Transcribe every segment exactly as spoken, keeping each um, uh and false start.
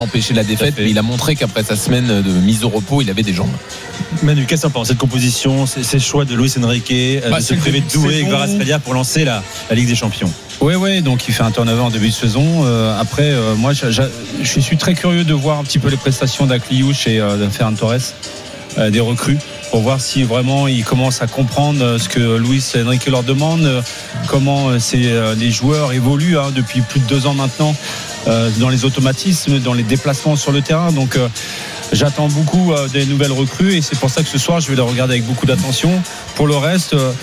empêcher la défaite, mais il a montré qu'après sa semaine de mise au repos, il avait des jambes. Manu, qu'est-ce que tu en penses cette composition, ces, ces choix de Luis Enrique, bah, de se priver de Doué et Kvaratskhelia pour lancer la, la Ligue des Champions? Oui, oui, donc il fait un turnover en début de saison. Euh, après, euh, moi, je, je, je suis très curieux de voir un petit peu les prestations d'Akliouche et euh, de Ferran Torres, euh, des recrues, pour voir si vraiment ils commencent à comprendre ce que Luis Enrique leur demande, comment ces, les joueurs évoluent hein, depuis plus de deux ans maintenant euh, dans les automatismes, dans les déplacements sur le terrain. Donc euh, j'attends beaucoup euh, des nouvelles recrues et c'est pour ça que ce soir je vais les regarder avec beaucoup d'attention. Pour le reste, euh,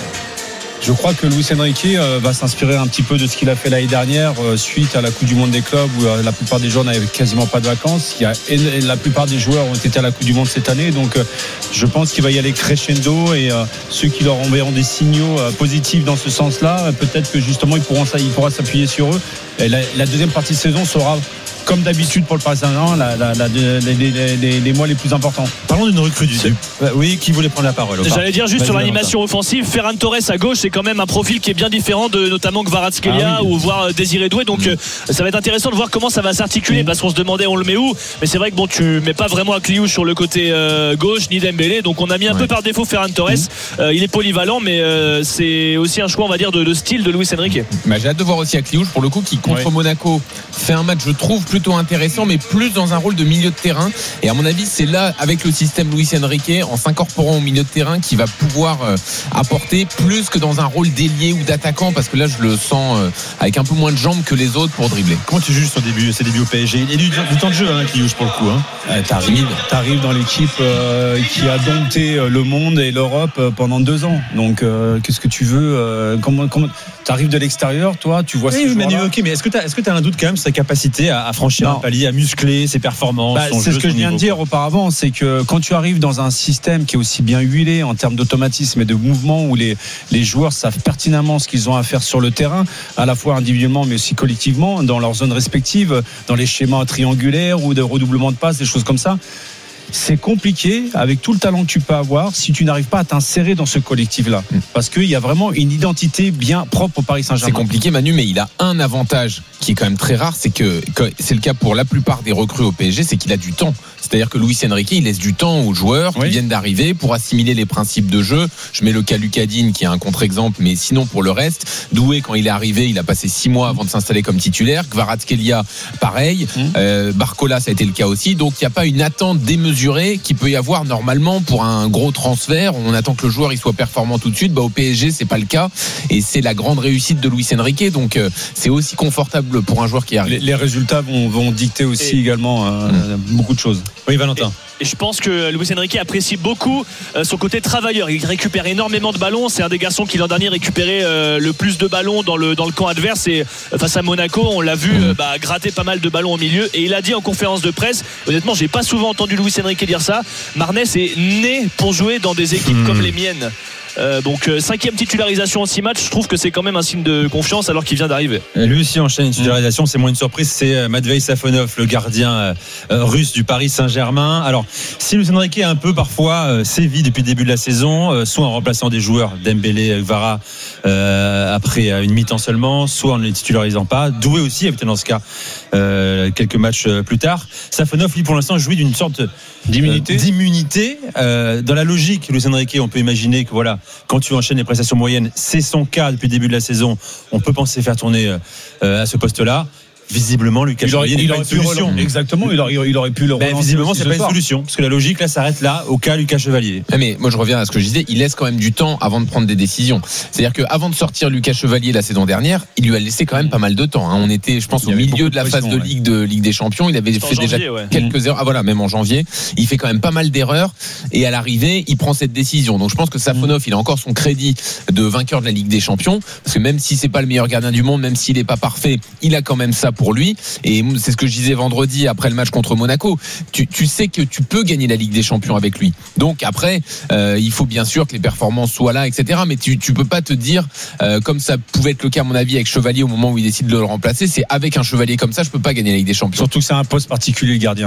je crois que Luis Enrique euh, va s'inspirer un petit peu de ce qu'il a fait l'année dernière euh, suite à la Coupe du Monde des clubs où euh, la plupart des joueurs n'avaient quasiment pas de vacances. Il y a, et la plupart des joueurs ont été à la Coupe du Monde cette année, donc euh, je pense qu'il va y aller crescendo et euh, ceux qui leur enverront des signaux euh, positifs dans ce sens-là, euh, peut-être que justement il pourra, il pourra s'appuyer sur eux. Et la, la deuxième partie de saison sera comme d'habitude pour le Paris Saint-Germain, la, la, la, les, les, les, les mois les plus importants. Parlons d'une recrue du Oui, qui voulait prendre la parole? J'allais dire juste Vas-y, sur l'animation offensive, Ferran Torres à gauche, c'est quand même un profil qui est bien différent de notamment Kvaratskhelia ah, oui. ou voire Désiré Doué. Donc mmh. ça va être intéressant de voir comment ça va s'articuler mmh. parce qu'on se demandait on le met où. Mais c'est vrai que bon, tu mets pas vraiment Akliouche sur le côté euh, gauche ni Dembélé. Donc on a mis un ouais. peu par défaut Ferran Torres. Mmh. Euh, il est polyvalent, mais euh, c'est aussi un choix on va dire de, de style de Luis Enrique. Bah, j'ai hâte de voir aussi Akliouche pour le coup qui contre ouais. Monaco fait un match je trouve plutôt intéressant, mais plus dans un rôle de milieu de terrain. Et à mon avis, c'est là, avec le système Luis Enrique, en s'incorporant au milieu de terrain, qui va pouvoir euh, apporter plus que dans un rôle d'ailier ou d'attaquant, parce que là, je le sens euh, avec un peu moins de jambes que les autres pour dribbler. Comment tu juges son début, ses débuts au P S G? Il y a du, du temps de jeu, hein, qui juge pour le coup. Hein. Euh, t'arrives, t'arrives dans l'équipe euh, qui a dompté le monde et l'Europe euh, pendant deux ans. Donc, euh, qu'est-ce que tu veux euh, comment, comment, t'arrives de l'extérieur, toi, tu vois. Oui, mais ok, mais est-ce que t'as, est-ce que t'as un doute quand même sur sa capacité à, à franchir non. un palier, à muscler ses performances? Bah, son c'est jeu, ce que je viens niveau. de dire auparavant, c'est que quand tu arrives dans un système qui est aussi bien huilé en termes d'automatisme et de mouvement, où les, les joueurs savent pertinemment ce qu'ils ont à faire sur le terrain, à la fois individuellement mais aussi collectivement, dans leurs zones respectives, dans les schémas triangulaires ou de redoublement de passes, des choses comme ça, c'est compliqué avec tout le talent que tu peux avoir si tu n'arrives pas à t'insérer dans ce collectif-là, parce qu'il y a vraiment une identité bien propre au Paris Saint-Germain. C'est compliqué, Manu, mais il a un avantage qui est quand même très rare, c'est que c'est le cas pour la plupart des recrues au P S G, c'est qu'il a du temps. C'est-à-dire que Luis Enrique, il laisse du temps aux joueurs qui oui. viennent d'arriver pour assimiler les principes de jeu. Je mets le cas Lucadine qui est un contre-exemple, mais sinon pour le reste, Doué, quand il est arrivé, il a passé six mois avant de s'installer comme titulaire. Kvaratskhelia, pareil. Mmh. Euh, Barcola, ça a été le cas aussi. Donc il n'y a pas une attente démesurée qu'il peut y avoir normalement pour un gros transfert. On attend que le joueur il soit performant tout de suite. Bah, au P S G, c'est pas le cas, et c'est la grande réussite de Luis Enrique. Donc euh, c'est aussi confortable pour un joueur qui arrive. Les, les résultats vont, vont dicter aussi et également euh, mmh. beaucoup de choses. Oui, Valentin. Et je pense que Luis Enrique apprécie beaucoup euh, son côté travailleur. Il récupère énormément de ballons. C'est un des garçons qui l'an dernier récupérait euh, le plus de ballons dans le, dans le camp adverse. Et euh, face à Monaco, on l'a vu euh, bah, gratter pas mal de ballons au milieu. Et il a dit en conférence de presse, honnêtement, j'ai pas souvent entendu Luis Enrique dire ça, Marnès est né pour jouer dans des équipes mmh. comme les miennes. Euh, donc euh, cinquième titularisation en six matchs, je trouve que c'est quand même un signe de confiance alors qu'il vient d'arriver. Et lui aussi enchaîne une titularisation, mmh. c'est moins une surprise, c'est Matvei Safonov, le gardien euh, russe du Paris Saint-Germain. Alors si Luis Enrique a un peu parfois euh, sévi depuis le début de la saison, euh, soit en remplaçant des joueurs, Dembélé, Kvara, euh, après une mi-temps seulement, soit en ne les titularisant pas, Doué aussi avait été dans ce cas euh, quelques matchs plus tard. Safonov lui pour l'instant jouit d'une sorte d'immunité, euh, d'immunité. Euh, dans la logique Luis Enrique, on peut imaginer que voilà, quand tu enchaînes les prestations moyennes, c'est son cas depuis le début de la saison, on peut penser faire tourner euh, à ce poste-là. Visiblement, Lucas Chevalier n'est pas une solution. Relancer. Exactement, il aurait, il aurait pu le relancer. Ben, visiblement, c'est pas une solution, parce que la logique là s'arrête là au cas Lucas Chevalier. Mais moi, je reviens à ce que je disais. Il laisse quand même du temps avant de prendre des décisions. C'est-à-dire qu'avant de sortir Lucas Chevalier la saison dernière, il lui a laissé quand même pas mal de temps. On était, je pense, au milieu de la phase de Ligue de Ligue des Champions. Il avait fait janvier, déjà ouais. quelques erreurs. Ah voilà, même en janvier, il fait quand même pas mal d'erreurs. Et à l'arrivée, il prend cette décision. Donc, je pense que Safonov, il a encore son crédit de vainqueur de la Ligue des Champions, parce que même si c'est pas le meilleur gardien du monde, même s'il est pas parfait, il a quand même ça pour lui. Et c'est ce que je disais vendredi après le match contre Monaco. Tu, tu sais que tu peux gagner la Ligue des Champions avec lui. Donc après, euh, il faut bien sûr que les performances soient là, et cetera. Mais tu, tu peux pas te dire, euh, comme ça pouvait être le cas à mon avis avec Chevalier au moment où il décide de le remplacer, c'est avec un Chevalier comme ça, je peux pas gagner la Ligue des Champions. Surtout que c'est un poste particulier, le gardien.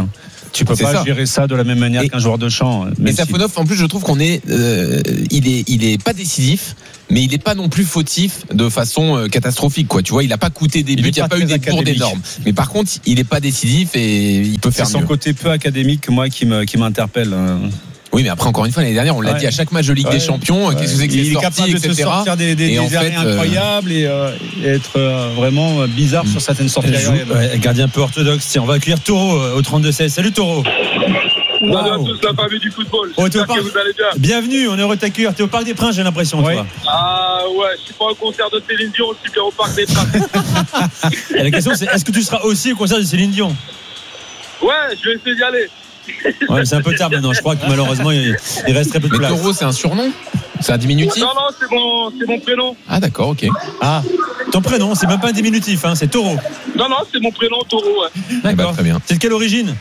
Tu peux C'est pas ça. gérer ça de la même manière Et- qu'un joueur de champ. Mais Safonov, en plus, je trouve qu'on est, euh, il est, il est pas décisif, mais il est pas non plus fautif de façon euh, catastrophique, quoi. Tu vois, il a pas coûté des Il buts, est il n'y a pas pas eu très des tours académique. d'énormes. Mais par contre, il est pas décisif et il peut C'est faire son mieux. côté peu académique, moi, qui me, qui m'interpelle. Oui, mais après, encore une fois, l'année dernière, on l'a Ouais. dit à chaque match de Ligue Ouais. des Champions, Ouais. qu'est-ce que c'est que Il ces est sorties, capable de et te cetera. sortir des, des, Et des en arrêts fait, euh, incroyables et, euh, et être euh, vraiment bizarre sur certaines sorties aériennes. Ouais, gardien un peu orthodoxe. Tiens, on va accueillir Taureau euh, au trente-deux seize. Salut Taureau. Salut à tous, la famille du football. Oh, t'es au J'espère parc. que vous allez bien. Bienvenue, on est heureux de t'accueillir. T'es au Parc des Princes, j'ai l'impression, Ouais. toi. Ah ouais, je suis pas au concert de Céline Dion, je suis bien au Parc des Princes. Et la question, c'est est-ce que tu seras aussi au concert de Céline Dion? Ouais, je vais essayer d'y aller. Ouais, c'est un peu tard maintenant. Je crois que malheureusement, il, il reste très peu de Mais place. Taureau, c'est un surnom? C'est un diminutif? Non, non, c'est mon, c'est mon prénom. Ah, d'accord, ok. Ah, ton prénom, c'est même pas un diminutif, hein, c'est Taureau. Non, non, c'est mon prénom, Taureau. Ouais. Eh ben, D'accord. très bien. C'est de quelle origine?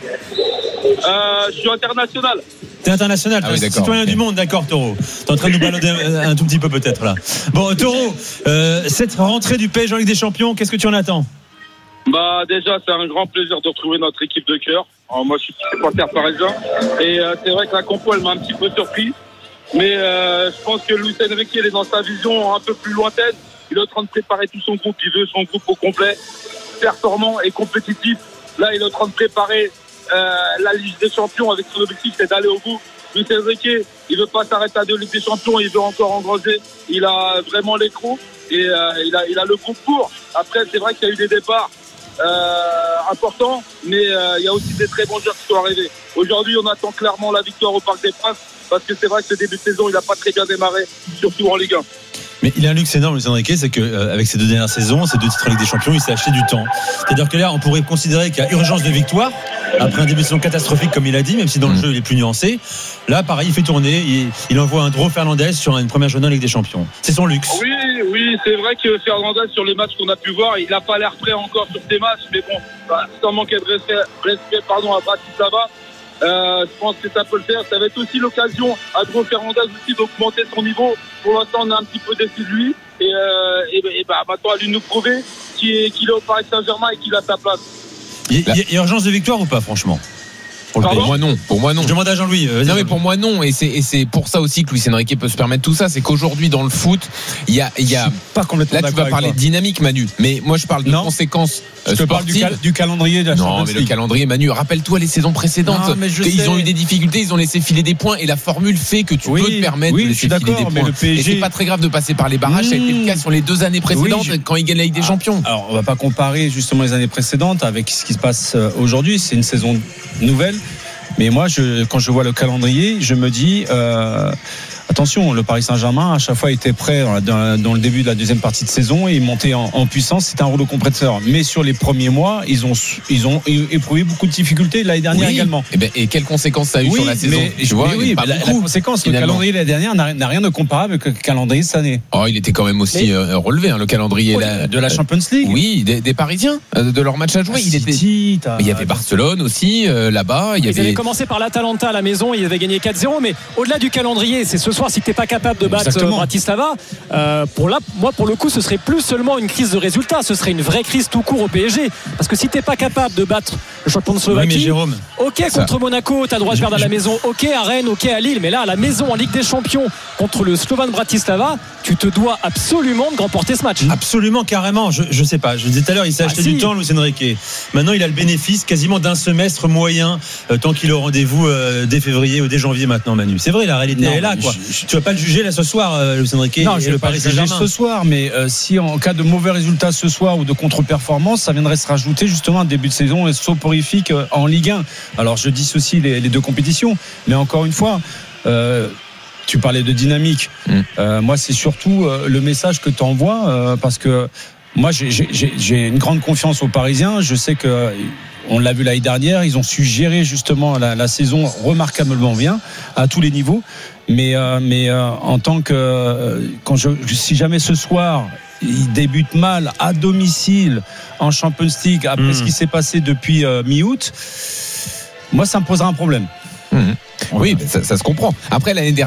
Euh, je suis international. T'es international, Ah t'es oui, un d'accord, citoyen ok. du monde, d'accord, Taureau. T'es en train de nous balader un, un tout petit peu peut-être là. Bon, Taureau, euh, cette rentrée du P S G en Ligue des Champions, qu'est-ce que tu en attends? Bah déjà, c'est un grand plaisir de retrouver notre équipe de cœur. Alors, moi, je suis supporter parisien. Et euh, c'est vrai que la compo, elle m'a un petit peu surpris. Mais euh, je pense que Luis Enrique, il est dans sa vision un peu plus lointaine. Il est en train de préparer tout son groupe. Il veut son groupe au complet, performant et compétitif. Là, il est en train de préparer euh, la Ligue des Champions avec son objectif, c'est d'aller au bout. Luis Enrique, il veut pas s'arrêter à deux Ligues des Champions. Il veut encore engranger. Il a vraiment l'écrou et euh, il a, il a le groupe pour. Après, c'est vrai qu'il y a eu des départs Euh, important, mais euh, il y a aussi des très bons joueurs qui sont arrivés. Aujourd'hui, on attend clairement la victoire au Parc des Princes parce que c'est vrai que ce début de saison, il n'a pas très bien démarré, surtout en Ligue un. Mais il a un luxe énorme, Luis Enrique, c'est qu'avec euh, ces deux dernières saisons, ces deux titres en Ligue des Champions, il s'est acheté du temps. C'est-à-dire que là, on pourrait considérer qu'il y a urgence de victoire après un début de saison catastrophique, comme il a dit, même si dans le Mmh. jeu il est plus nuancé. Là, pareil, il fait tourner, il, il envoie un Dro Fernandez sur une première journée en Ligue des Champions. C'est son luxe. Oui, oui, c'est vrai que Fernandez, sur les matchs qu'on a pu voir, il n'a pas l'air prêt encore sur ces matchs, mais bon, bah, sans manquer de respect, respect pardon, à Bratislava, euh, je pense que ça peut le faire. Ça va être aussi l'occasion à Dro Fernandez aussi d'augmenter son niveau. Pour l'instant, on est un petit peu déçu de lui. Et, euh, et, et bah, maintenant, à lui de nous prouver qu'il est, qu'il est au Paris Saint-Germain et qu'il a sa place. Il y, a- il y a urgence de victoire ou pas, franchement? Pour le Pardon P S G. Pour moi, non. Pour moi, non. Je demande à Jean-Louis. euh, vas-y, Non, mais Jean-Louis. pour moi, non. Et c'est, et c'est pour ça aussi que Luis Enrique peut se permettre tout ça. C'est qu'aujourd'hui, dans le foot, il y a, il y a, Pas complètement là, tu d'accord vas avec parler toi. de dynamique, Manu. Mais moi, je parle de Non. conséquences Je euh, te parle du, sportives. cal- du calendrier de la Non, Champions mais le League. calendrier, Manu, rappelle-toi les saisons précédentes. Non, mais je qu'ils sais. ont eu des difficultés, ils ont laissé filer des points et la formule fait que tu Oui, peux te permettre oui, de je laisser suis filer des d'accord, mais points. le P S G Et c'est pas très grave de passer par les barrages, ça a été le cas sur les deux années précédentes Oui, je- quand ils gagnent la Ligue des Champions. Alors, on va pas comparer justement les années précédentes avec ce qui se passe euh, aujourd'hui. C'est une saison nouvelle. Mais moi, je, quand je vois le calendrier, je me dis, euh, attention, le Paris Saint-Germain, à chaque fois, était prêt dans, la- dans le début de la deuxième partie de saison et il montait en, en puissance. C'était un rouleau compresseur. Mais sur les premiers mois, ils ont, ils ont éprouvé beaucoup de difficultés l'année dernière Oui. également. Et, ben, et quelles conséquences ça a eu sur la saison mais, tu vois, mais il y oui, a pas mais la, la beaucoup, conséquence, le finalement. calendrier l'année dernière n'a, n'a rien de comparable avec le calendrier cette année. Oh, il était quand même aussi Mais- euh, relevé, hein, le calendrier Oui, là. de la Champions League. Oui, des, des Parisiens, euh, de leur match à jouer. Il était. City, t'as- Mais il y avait Barcelone aussi euh, là-bas. Il y Ils avait. avaient commencé par l'Atalanta à la maison, ils avaient gagné quatre zéro, mais au-delà du calendrier, c'est ce soir, si tu n'es pas capable de battre Exactement. euh, Bratislava, euh, pour là, moi pour le coup, ce serait plus seulement une crise de résultats, ce serait une vraie crise tout court au P S G. Parce que si tu n'es pas capable de battre le champion de Oui, mais Slovaquie, Jérôme, ok contre Monaco, tu as le droit de perdre à la maison, ok à Rennes, ok à Lille, mais là à la maison en Ligue des Champions contre le Slovan Bratislava, tu te dois absolument de remporter ce match. absolument, carrément. Je, je sais pas. Je disais tout à l'heure, il s'est Ah, acheté si. du temps, Luis Enrique. Maintenant, il a le bénéfice quasiment d'un semestre moyen, euh, tant qu'il est au rendez-vous euh, dès février ou dès janvier maintenant, Manu. C'est vrai, la réalité Non, elle est là, mais quoi. je- je- Tu vas pas le juger là ce soir, euh, Luis Enrique, Non, et je le vais pas Paris le juger Saint-Germain. ce soir, mais euh, si en cas de mauvais résultat ce soir ou de contre-performance, ça viendrait se rajouter justement un début de saison soporifique euh, en Ligue un. Alors je dissocie les, les deux compétitions, mais encore une fois, euh, tu parlais de dynamique. Mm. Euh, moi, c'est surtout euh, le message que tu envoies, euh, parce que moi, j'ai, j'ai, j'ai- j'ai une grande confiance aux Parisiens. Je sais que on l'a vu l'année dernière, ils ont su gérer justement la, la saison remarquablement bien à tous les niveaux. Mais, euh, mais euh, en tant que euh, quand je, si jamais ce soir ils débutent mal à domicile en Champions League après Mmh. ce qui s'est passé depuis euh, mi-août, moi ça me posera un problème. Mhm. Oui, mais ça, ça se comprend. Après l'année dernière,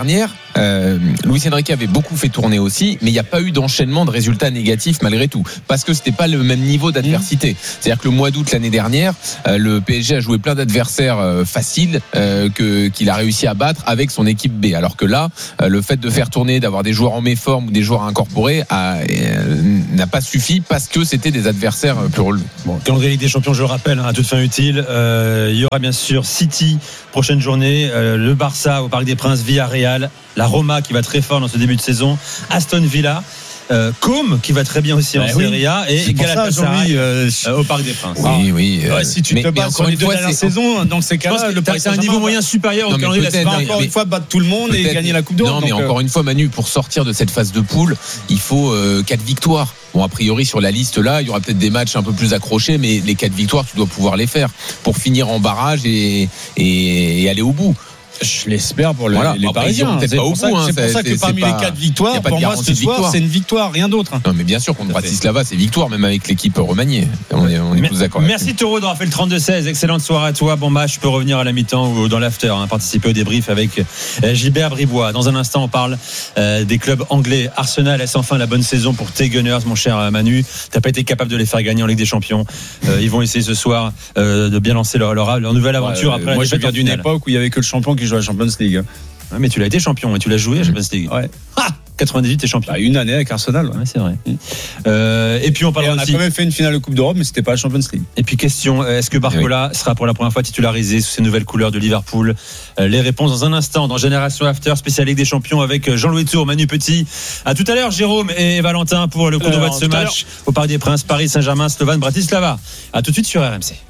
euh, Luis Enrique avait beaucoup fait tourner aussi, mais il n'y a pas eu d'enchaînement de résultats négatifs malgré tout, parce que c'était pas le même niveau d'adversité. C'est-à-dire que le mois d'août l'année dernière, euh, le P S G a joué plein d'adversaires euh, faciles euh, que qu'il a réussi à battre avec son équipe B, alors que là, euh, le fait de faire tourner, d'avoir des joueurs en méforme ou des joueurs incorporés a, euh, n'a pas suffi parce que c'était des adversaires plus relevés. Bon, calendrier Ligue des Champions, je le rappelle, hein, à toute fin utile. Euh, il y aura bien sûr City prochaine journée, euh, le Barça au Parc des Princes, Villarreal, la Roma qui va très fort dans ce début de saison, Aston Villa. Euh, Com qui va très bien aussi en bah Serie A oui. et Galatasaray euh, euh, au Parc des Princes. Oui, oui. Euh, ouais, si tu te bases sur les deux dernières saisons, dans ces cas-là, le Paris c'est un niveau moyen supérieur au calendrier. Il va encore une fois battre tout le monde et gagner la Coupe d'Europe. Non, mais encore une fois, Manu, pour sortir de cette phase de poule, il faut euh, quatre victoires. Bon, a priori, sur la liste là, il y aura peut-être des matchs un peu plus accrochés, mais les quatre victoires, tu dois pouvoir les faire pour finir en barrage et, et, et aller au bout. Je l'espère pour le, voilà. les Après, Parisiens. C'est pour ça, hein, pour ça que parmi pas, les quatre victoires, pour moi, ce soir, c'est une victoire, rien d'autre. Non, mais bien sûr, contre Bratislava, c'est victoire, même avec l'équipe remaniée. On est, on est tous d'accord. Merci Taureau d'avoir fait le trente-deux seize. Excellente soirée à toi. Bon match, je peux revenir à la mi-temps ou dans l'after, hein, participer au débrief avec Gilbert Bribois. Dans un instant, on parle euh, des clubs anglais. Arsenal laisse enfin la bonne saison pour tes Gunners, mon cher Manu. T'as pas été capable de les faire gagner en Ligue des Champions. Euh, ils vont essayer ce soir euh, de bien lancer leur, leur, leur nouvelle aventure. Ouais, après moi, la j'ai perdu une époque où il y avait que le champion qui jouait à la Champions League. Ouais, mais tu l'as été champion et tu l'as joué à Champions League. Ouais. Ah, quatre-vingt-dix-huit, t'es champion. Bah, une année avec Arsenal. Ouais, ouais c'est vrai. Mmh. Euh, et puis on parle aussi. On a quand même fait une finale de Coupe d'Europe, mais c'était pas la Champions League. Et puis question, est-ce que Barcola oui. sera pour la première fois titularisé sous ses nouvelles couleurs de Liverpool? Les réponses dans un instant dans Génération After, spécial Ligue des Champions avec Jean-Louis Tour, Manu Petit. À tout à l'heure, Jérôme et Valentin pour le coup d'envoi de ce match au Parc des Princes, Paris Saint-Germain, Slovan Bratislava. À tout de suite sur R M C.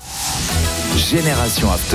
Génération After.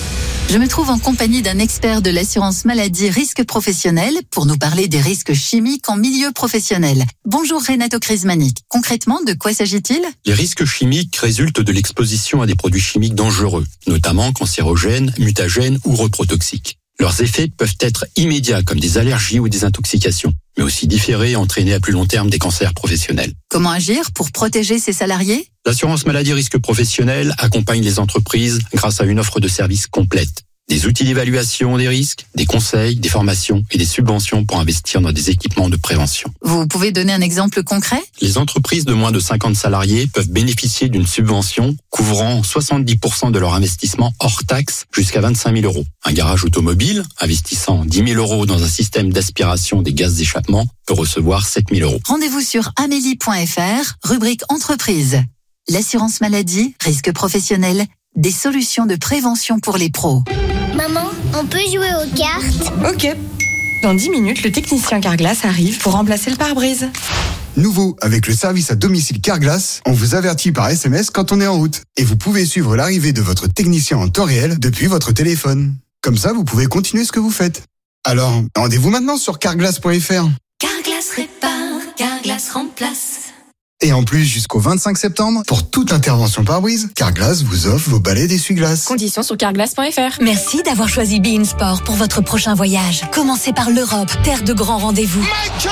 Je me trouve en compagnie d'un expert de l'assurance maladie risque professionnel pour nous parler des risques chimiques en milieu professionnel. Bonjour Renato Crismanic. Concrètement, de quoi s'agit-il ? Les risques chimiques résultent de l'exposition à des produits chimiques dangereux, notamment cancérogènes, mutagènes ou reprotoxiques. Leurs effets peuvent être immédiats comme des allergies ou des intoxications, mais aussi différés et entraîner à plus long terme des cancers professionnels. Comment agir pour protéger ses salariés ? L'assurance maladie risque professionnel accompagne les entreprises grâce à une offre de services complète. Des outils d'évaluation des risques, des conseils, des formations et des subventions pour investir dans des équipements de prévention. Vous pouvez donner un exemple concret ? Les entreprises de moins de cinquante salariés peuvent bénéficier d'une subvention couvrant soixante-dix pour cent de leur investissement hors taxe jusqu'à vingt-cinq mille euros. Un garage automobile investissant dix mille euros dans un système d'aspiration des gaz d'échappement peut recevoir sept mille euros. Rendez-vous sur amélie point f r, rubrique entreprise. L'assurance maladie, risque professionnel, des solutions de prévention pour les pros. Maman, on peut jouer aux cartes ? Ok. Dans dix minutes, le technicien Carglass arrive pour remplacer le pare-brise. Nouveau, avec le service à domicile Carglass, on vous avertit par S M S quand on est en route. Et vous pouvez suivre l'arrivée de votre technicien en temps réel depuis votre téléphone. Comme ça, vous pouvez continuer ce que vous faites. Alors, rendez-vous maintenant sur carglass point f r. Carglass répare, Carglass remplace. Et en plus, jusqu'au vingt-cinq septembre, pour toute intervention pare-brise, Carglass vous offre vos balais d'essuie-glace. Conditions sur carglass point f r. Merci d'avoir choisi Be In Sport pour votre prochain voyage. Commencez par l'Europe, terre de grands rendez-vous.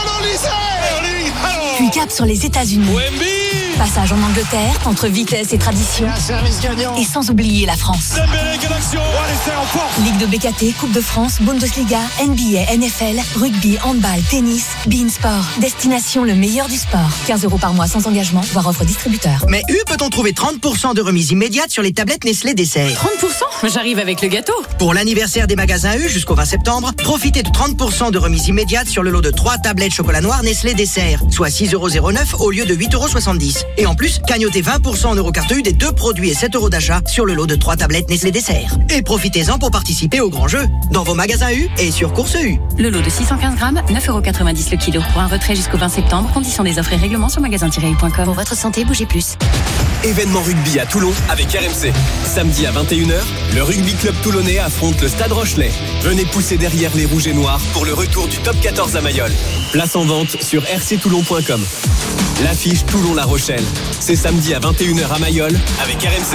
Puis cap sur les États-Unis. Passage en Angleterre, entre vitesse et tradition. Et sans oublier la France. Ligue de B K T, Coupe de France, Bundesliga, N B A, N F L, rugby, handball, tennis, Be In Sport. Destination le meilleur du sport. quinze euros par mois sans engagement, voire offre distributeur. Mais U, peut-on trouver trente pour cent de remise immédiate sur les tablettes Nestlé Dessert ? trente pour cent ? J'arrive avec le gâteau. Pour l'anniversaire des magasins U jusqu'au vingt septembre, profitez de trente pour cent de remise immédiate sur le lot de trois tablettes chocolat noir Nestlé Dessert, soit six euros zéro neuf au lieu de huit euros soixante-dix. Et en plus, cagnotez vingt pour cent en Eurocarte U des deux produits et sept euros d'achat sur le lot de trois tablettes Nestlé Dessert. Et profitez-en pour participer au grand jeu dans vos magasins U et sur Course U. Le lot de six cent quinze grammes, neuf euros quatre-vingt-dix le kilo. Pour un retrait jusqu'au vingt septembre, conditions des offres et règlements sur magasin tiret u point com. Pour votre santé, bougez plus. Événement rugby à Toulon avec R M C. Samedi à vingt et une heures, le rugby club toulonnais affronte le Stade Rochelais. Venez pousser derrière les rouges et noirs pour le retour du top quatorze à Mayol. Place en vente sur r c toulon point com. L'affiche Toulon-La Rochelle. C'est samedi à vingt et une heures à Mayol avec R M C.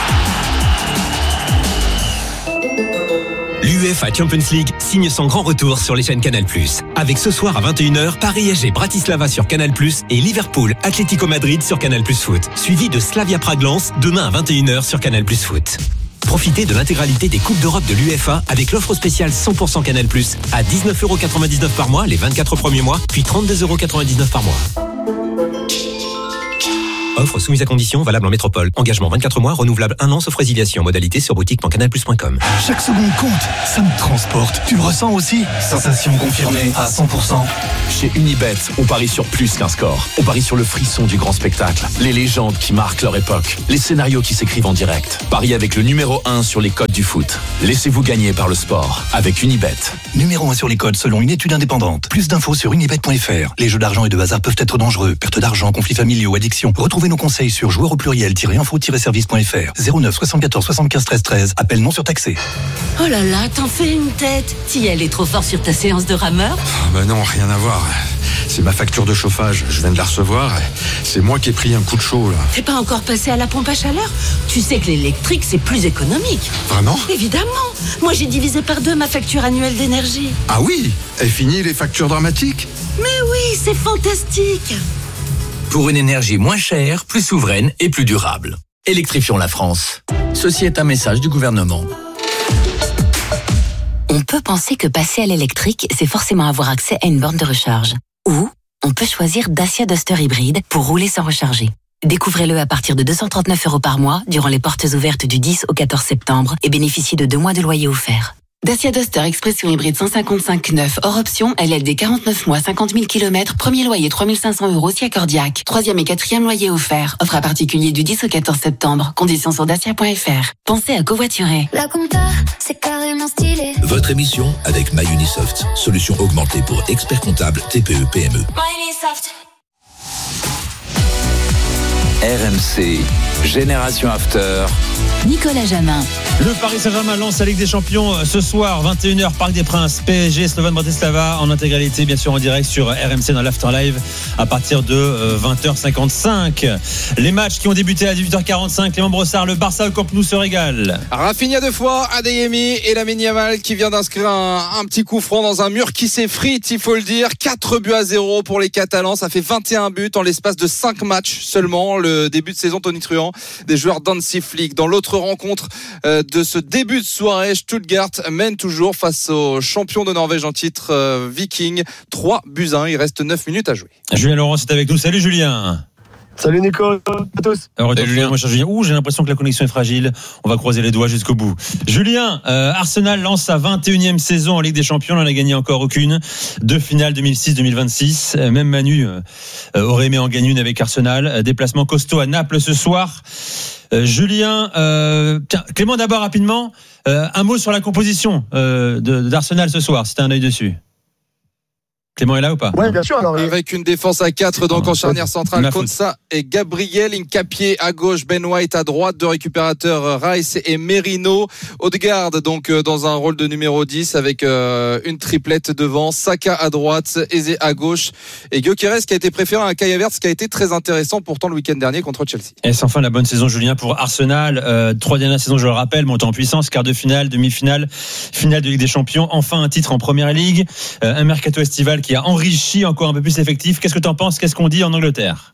L'UEFA Champions League signe son grand retour sur les chaînes Canal plus. Avec ce soir à vingt et une heures, Paris S G Bratislava sur Canal plus et Liverpool Atlético Madrid sur Canal plus Foot. Suivi de Slavia Prague Lens demain à vingt et une heures sur Canal plus Foot. Profitez de l'intégralité des Coupes d'Europe de l'U E F A avec l'offre spéciale cent pour cent Canal Plus à dix-neuf euros quatre-vingt-dix-neuf par mois les vingt-quatre premiers mois, puis trente-deux euros quatre-vingt-dix-neuf par mois. Offre soumise à condition, valable en métropole. Engagement vingt-quatre mois, renouvelable un an, sauf résiliation. Modalité sur boutique point canal plus point com. Chaque seconde compte, ça me transporte. Tu le ressens aussi? Sensation confirmée à cent pour cent. Chez Unibet, on parie sur plus qu'un score. On parie sur le frisson du grand spectacle, les légendes qui marquent leur époque, les scénarios qui s'écrivent en direct. Paris avec le numéro un sur les codes du foot. Laissez-vous gagner par le sport avec Unibet. Numéro un sur les codes selon une étude indépendante. Plus d'infos sur unibet point f r. Les jeux d'argent et de hasard peuvent être dangereux. Perte d'argent, conflits familiaux, addiction. Retrouvez nos conseils sur joueurs au pluriel-info-service point f r. zéro neuf soixante-quatorze soixante-quinze treize treize. Appel non surtaxé. Oh là là, t'en fais une tête. T'y allais trop fort sur ta séance de rameur? Oh bah non, rien à voir. C'est ma facture de chauffage. Je viens de la recevoir. C'est moi qui ai pris un coup de chaud là. T'es pas encore passé à la pompe à chaleur? Tu sais que l'électrique c'est plus économique. Vraiment? Évidemment. Moi j'ai divisé par deux ma facture annuelle d'énergie. Ah oui? Et fini les factures dramatiques? Mais oui, c'est fantastique. Pour une énergie moins chère, plus souveraine et plus durable. Électrifions la France. Ceci est un message du gouvernement. On peut penser que passer à l'électrique, c'est forcément avoir accès à une borne de recharge. Ou on peut choisir Dacia Duster hybride pour rouler sans recharger. Découvrez-le à partir de deux cent trente-neuf euros par mois durant les portes ouvertes du dix au quatorze septembre et bénéficiez de deux mois de loyer offert. Dacia Duster Expression hybride cent cinquante-cinq neuf, hors option, L L D quarante-neuf mois, cinquante mille kilomètres, premier loyer trois mille cinq cents euros si accordiaque. Troisième et quatrième loyer offert. Offre à particulier du dix au quatorze septembre. Conditions sur dacia point f r. Pensez à covoiturer. La compta, c'est carrément stylé. Votre émission avec MyUnisoft. Solution augmentée pour experts comptables T P E P M E. MyUnisoft. R M C, Génération After. Nicolas Jamin. Le Paris Saint-Germain lance la Ligue des Champions ce soir, vingt et une heures, Parc des Princes. P S G, Slovan Bratislava en intégralité, bien sûr en direct sur R M C dans l'After Live à partir de vingt heures cinquante-cinq. Les matchs qui ont débuté à dix-huit heures quarante-cinq, Clément Brossard, le Barça au Camp Nou se régale. Rafinha deux fois, Adeyemi et Lamine Yamal qui vient d'inscrire un, un petit coup franc dans un mur qui s'effrite, il faut le dire. quatre buts à zéro pour les Catalans, ça fait vingt et un buts en l'espace de cinq matchs seulement. Le début de saison tonitruant des joueurs d'Hansi Flick. Dans l'autre rencontre de ce début de soirée, Stuttgart mène toujours face aux champions de Norvège en titre euh, Viking. trois buts à un, il reste neuf minutes à jouer. Julien Laurent est avec nous. Salut Julien. Salut Nico, à tous. Alors, Julien, moi, Julien. Ouh, j'ai l'impression que la connexion est fragile. On va croiser les doigts jusqu'au bout. Julien, euh, Arsenal lance sa vingt et unième saison en Ligue des Champions. On n'en a gagné encore aucune. Deux finales deux mille six deux mille vingt-six. Même Manu euh, aurait aimé en gagner une avec Arsenal. Déplacement costaud à Naples ce soir. Euh, Julien, euh, tiens, Clément d'abord rapidement. Euh, un mot sur la composition euh, de, d'Arsenal ce soir. Si t'as un œil dessus. Clément est là ou pas? Oui, bien sûr. Alors, avec une défense à quatre, donc en charnière centrale, Konsa et Gabriel, Hincapié à gauche, Ben White à droite, deux récupérateurs Rice et Merino. Odegaard donc dans un rôle de numéro dix avec euh, une triplette devant, Saka à droite, Eze à gauche et Gyökeres qui a été préféré à un Kai Havertz qui a été très intéressant pourtant le week-end dernier contre Chelsea. Et c'est enfin la bonne saison Julien pour Arsenal. Euh, trois dernières saisons, je le rappelle, montant en puissance, quart de finale, demi-finale, finale de Ligue des Champions, enfin un titre en Première Ligue, euh, un mercato estival qui a enrichi encore un peu plus l'effectif. Qu'est-ce que tu en penses? Qu'est-ce qu'on dit en Angleterre?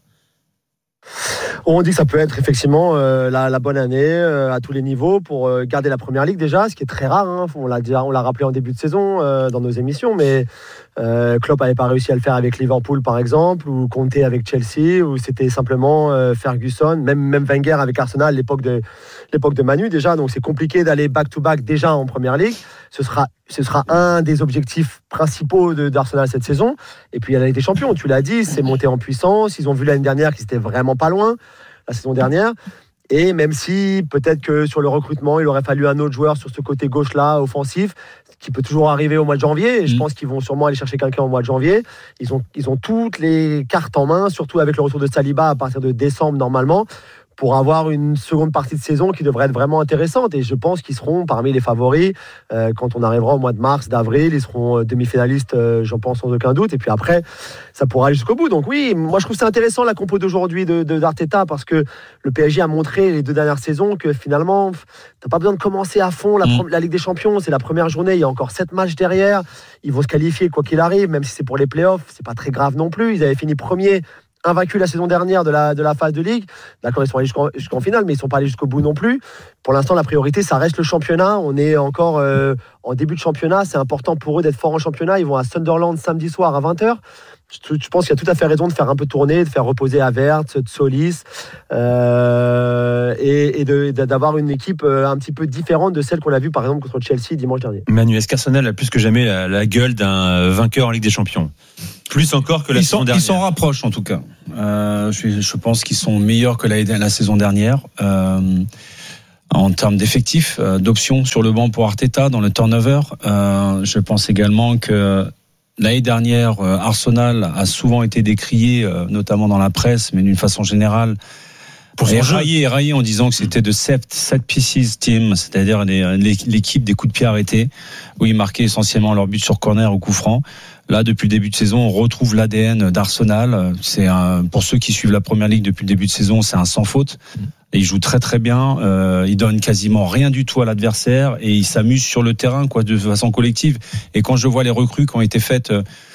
On dit que ça peut être effectivement euh, la, la bonne année euh, à tous les niveaux pour euh, garder la Première Ligue déjà, ce qui est très rare. Hein. On l'a déjà, on l'a rappelé en début de saison euh, dans nos émissions, mais euh, Klopp n'avait pas réussi à le faire avec Liverpool par exemple, ou Conte avec Chelsea, ou c'était simplement euh, Ferguson, même même Wenger avec Arsenal, l'époque de l'époque de Manu déjà. Donc c'est compliqué d'aller back to back déjà en Première Ligue. Ce sera ce sera un des objectifs principaux de, d'Arsenal cette saison. Et puis il y a la Ligue des Champions. Tu l'as dit, c'est monté en puissance. Ils ont vu l'année dernière qu'ils étaient vraiment pas loin. La saison dernière, et même si peut-être que sur le recrutement il aurait fallu un autre joueur sur ce côté gauche là offensif, qui peut toujours arriver au mois de janvier, et je pense qu'ils vont sûrement aller chercher quelqu'un au mois de janvier. Ils ont, ils ont toutes les cartes en main, surtout avec le retour de Saliba à partir de décembre normalement, pour avoir une seconde partie de saison qui devrait être vraiment intéressante. Et je pense qu'ils seront parmi les favoris euh, quand on arrivera au mois de mars, d'avril. Ils seront demi-finalistes, euh, j'en pense sans aucun doute. Et puis après, ça pourra aller jusqu'au bout. Donc oui, moi je trouve c'est intéressant la compo d'aujourd'hui de, de, d'Arteta, parce que le P S G a montré les deux dernières saisons que finalement, t'as pas besoin de commencer à fond la, mmh. la Ligue des Champions. C'est la première journée, il y a encore sept matchs derrière. Ils vont se qualifier quoi qu'il arrive, même si c'est pour les playoffs, c'est pas très grave non plus. Ils avaient fini premier invaincus la saison dernière de la, de la phase de Ligue. D'accord, ils sont allés jusqu'en, jusqu'en finale, mais ils ne sont pas allés jusqu'au bout non plus. Pour l'instant, la priorité, ça reste le championnat. On est encore euh, en début de championnat. C'est important pour eux d'être forts en championnat. Ils vont à Sunderland samedi soir à vingt heures. Je, je pense qu'il y a tout à fait raison de faire un peu tourner, de faire reposer Havertz, Solis euh, et, et de, d'avoir une équipe un petit peu différente de celle qu'on a vue par exemple contre Chelsea dimanche dernier. Manu, est-ce qu'Arsenal a plus que jamais la, la gueule d'un vainqueur en Ligue des Champions ? Plus encore que la ils saison sont, dernière. Ils s'en rapprochent en tout cas. Euh, je, je pense qu'ils sont meilleurs que la, la saison dernière. Euh, en termes d'effectifs, euh, d'options sur le banc pour Arteta dans le turnover. Euh, je pense également que l'année dernière, euh, Arsenal a souvent été décrié, euh, notamment dans la presse, mais d'une façon générale, pour éraillé, éraillé en disant que c'était de set, set pieces team, c'est-à-dire les, les, l'équipe des coups de pied arrêtés, où ils marquaient essentiellement leur but sur corner ou coup franc. Là, depuis le début de saison, on retrouve l'A D N d'Arsenal. C'est un, pour ceux qui suivent la Première Ligue depuis le début de saison, c'est un sans faute. Et ils jouent très très bien. Euh, ils donnent quasiment rien du tout à l'adversaire et ils s'amusent sur le terrain, quoi, de façon collective. Et quand je vois les recrues qui ont été faites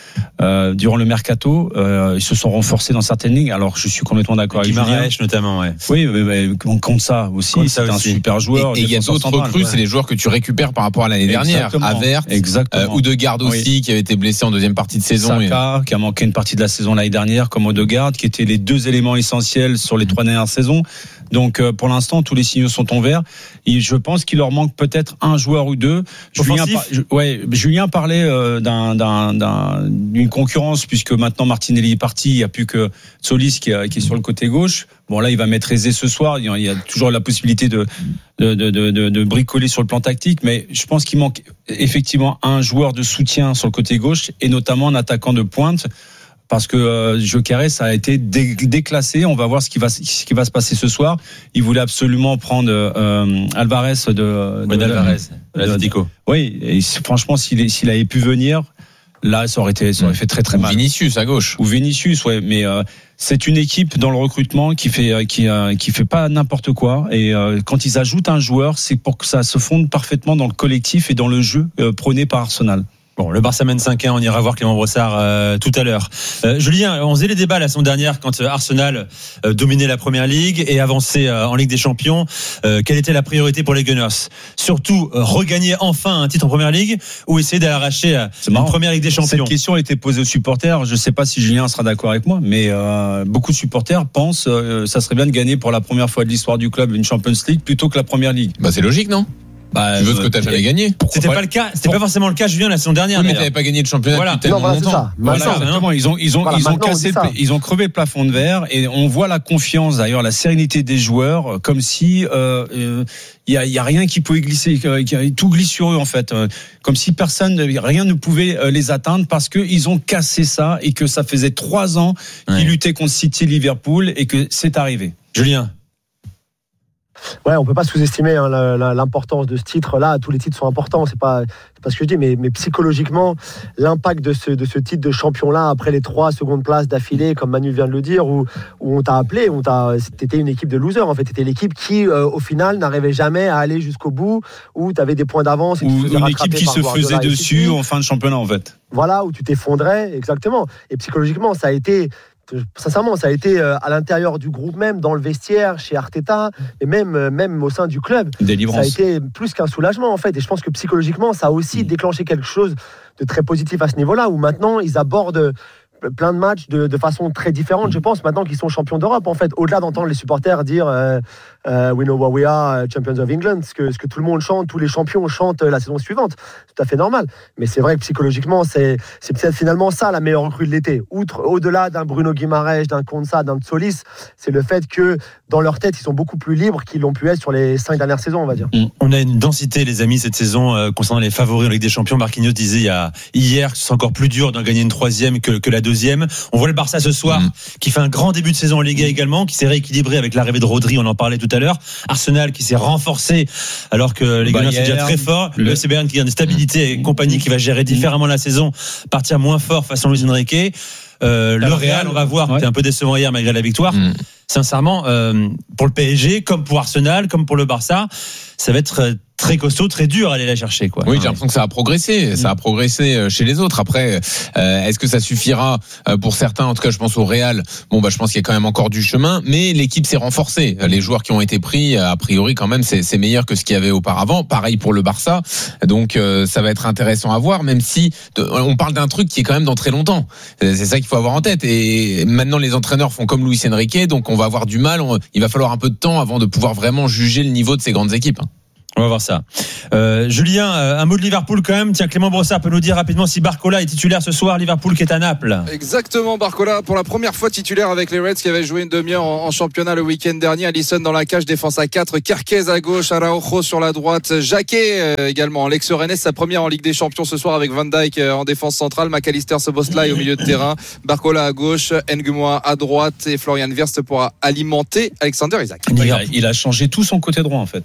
euh, durant le mercato, euh, ils se sont renforcés dans certaines lignes. Alors je suis complètement d'accord avec Julien. Guimaraes notamment, ouais. Oui, mais, mais on compte ça aussi. Compte c'est ça un aussi. super joueur. Et il y a d'autres recrues, ouais. C'est les joueurs que tu récupères par rapport à l'année dernière. Havertz, euh, Odegaard aussi, oui. Qui avait été blessé en deuxième partie de saison. Saka, et... qui a manqué une partie de la saison l'année dernière, comme Odegaard, qui étaient les deux éléments essentiels sur les trois dernières saisons. Donc euh, pour l'instant, tous les signaux sont en vert. Et je pense qu'il leur manque peut-être un joueur ou deux. Julien, par... ouais, Julien parlait euh, d'un, d'un, d'un, d'une concurrence, puisque maintenant Martinelli est parti, il n'y a plus que Solis qui, a, qui est sur le côté gauche. Bon là, il va mettre Eze ce soir. Il y a toujours la possibilité de, de, de, de, de bricoler sur le plan tactique, mais je pense qu'il manque effectivement un joueur de soutien sur le côté gauche et notamment un attaquant de pointe. Parce que euh, Gyökeres a été dé- déclassé. On va voir ce qui va ce qui va se passer ce soir. Il voulait absolument prendre euh, Alvarez de, de, ouais, d'Alvarez, de, de, de, de oui, et franchement, s'il, s'il avait pu venir, là, ça aurait été, ça aurait fait très très mal. Ou Vinicius à gauche. Ou Vinicius, ouais. Mais euh, c'est une équipe dans le recrutement qui fait qui euh, qui fait pas n'importe quoi. Et euh, quand ils ajoutent un joueur, c'est pour que ça se fonde parfaitement dans le collectif et dans le jeu euh, prôné par Arsenal. Bon, le Barça mène cinq un, on ira voir Clément Brossard euh, tout à l'heure. Euh, Julien, on faisait les débats la semaine dernière quand euh, Arsenal euh, dominait la Première Ligue et avançait euh, en Ligue des Champions. Euh, quelle était la priorité pour les Gunners ? Surtout euh, regagner enfin un titre en Première Ligue ou essayer d'aller arracher euh, une Première Ligue des Champions ? Cette question a été posée aux supporters. Je ne sais pas si Julien sera d'accord avec moi, mais euh, beaucoup de supporters pensent euh, ça serait bien de gagner pour la première fois de l'histoire du club une Champions League plutôt que la Première Ligue. Bah c'est logique, non ? Bah, tu veux ce que t'as jamais gagné. C'était pas le cas. C'était pas forcément le cas, Julien, la saison dernière. Oui, mais t'avais pas gagné le championnat voilà. depuis tellement non, voilà, longtemps. C'est ça. Voilà, voilà, exactement. Ils ont, ils ont, voilà, ils ont cassé, on ils ont crevé le plafond de verre et on voit la confiance, d'ailleurs, la sérénité des joueurs, comme si euh, euh, il y a, il y a rien qui pouvait glisser, euh, tout glisse sur eux en fait, euh, comme si personne, rien ne pouvait euh, les atteindre parce que ils ont cassé ça et que ça faisait trois ans qu'ils ouais. luttaient contre City, Liverpool et que c'est arrivé. Julien. Ouais, on peut pas sous-estimer hein, la, la, l'importance de ce titre-là. Tous les titres sont importants, c'est pas, c'est pas ce que je dis, mais, mais psychologiquement, l'impact de ce, de ce titre de champion-là après les trois secondes places d'affilée, comme Manu vient de le dire, où, où on t'a appelé, où t'as, t'étais une équipe de losers. En fait, t'étais l'équipe qui, euh, au final, n'arrivait jamais à aller jusqu'au bout, où t'avais des points d'avance. Et ou une équipe qui se faisait dessus en fin de championnat, en fait. Voilà, où tu t'effondrais, exactement. Et psychologiquement, ça a été. Sincèrement, ça a été à l'intérieur du groupe même, dans le vestiaire, chez Arteta, et même, même au sein du club. Délivrance. Ça a été plus qu'un soulagement en fait. Et je pense que psychologiquement, ça a aussi déclenché quelque chose de très positif à ce niveau-là, où maintenant ils abordent plein de matchs de, de façon très différente, je pense, maintenant qu'ils sont champions d'Europe, en fait, au-delà d'entendre les supporters dire euh, euh, We know what we are, champions of England, ce que, ce que tout le monde chante, tous les champions chantent la saison suivante, c'est tout à fait normal. Mais c'est vrai que psychologiquement, c'est, c'est peut-être finalement ça la meilleure recrue de l'été. Outre, au-delà d'un Bruno Guimaraes, d'un Konsa, d'un Solis, c'est le fait que dans leur tête, ils sont beaucoup plus libres qu'ils l'ont pu être sur les cinq dernières saisons, on va dire. On a une densité, les amis, cette saison euh, concernant les favoris en Ligue des Champions. Marquinhos disait il y a, hier que c'est encore plus dur d'en gagner une troisième que, que la deuxième. On voit le Barça ce soir mmh. qui fait un grand début de saison en Liga également, qui s'est rééquilibré avec l'arrivée de Rodri, on en parlait tout à l'heure. Arsenal qui s'est renforcé alors que les Gunners sont déjà très forts. Le C B N qui gagne de stabilité et compagnie qui va gérer différemment la saison, partir moins fort façon Luis Enrique. Euh, le Real, on va voir, ouais. C'était un peu décevant hier malgré la victoire. Mmh. sincèrement, euh, pour le P S G, comme pour Arsenal, comme pour le Barça, ça va être très costaud, très dur à aller la chercher, quoi. Oui, j'ai l'impression que ça a progressé, ça a progressé chez les autres. Après, euh, est-ce que ça suffira pour certains? En tout cas, je pense au Real. Bon, bah, je pense qu'il y a quand même encore du chemin, mais l'équipe s'est renforcée. Les joueurs qui ont été pris, a priori, quand même, c'est, c'est meilleur que ce qu'il y avait auparavant. Pareil pour le Barça. Donc, euh, ça va être intéressant à voir, même si on parle d'un truc qui est quand même dans très longtemps. C'est ça qu'il faut avoir en tête. Et maintenant, les entraîneurs font comme Luis Enrique, donc on va avoir du mal. On, il va falloir un peu de temps avant de pouvoir vraiment juger le niveau de ces grandes équipes. On va voir ça. Euh, Julien, un mot de Liverpool quand même. Tiens, Clément Brossard peut nous dire rapidement si Barcola est titulaire ce soir. Liverpool qui est à Naples. Exactement, Barcola pour la première fois titulaire avec les Reds qui avaient joué une demi-heure en, en championnat le week-end dernier. Alisson dans la cage, défense à quatre, Kerkez à gauche, Araujo sur la droite, Jacquet euh, également. Alex Rennes, sa première en Ligue des Champions ce soir avec Van Dijk euh, en défense centrale, McAllister, Szoboszlai au milieu de terrain, Barcola à gauche, Nguema à droite et Florian Wirtz pour alimenter Alexander Isak. Il a, il a changé tout son côté droit en fait.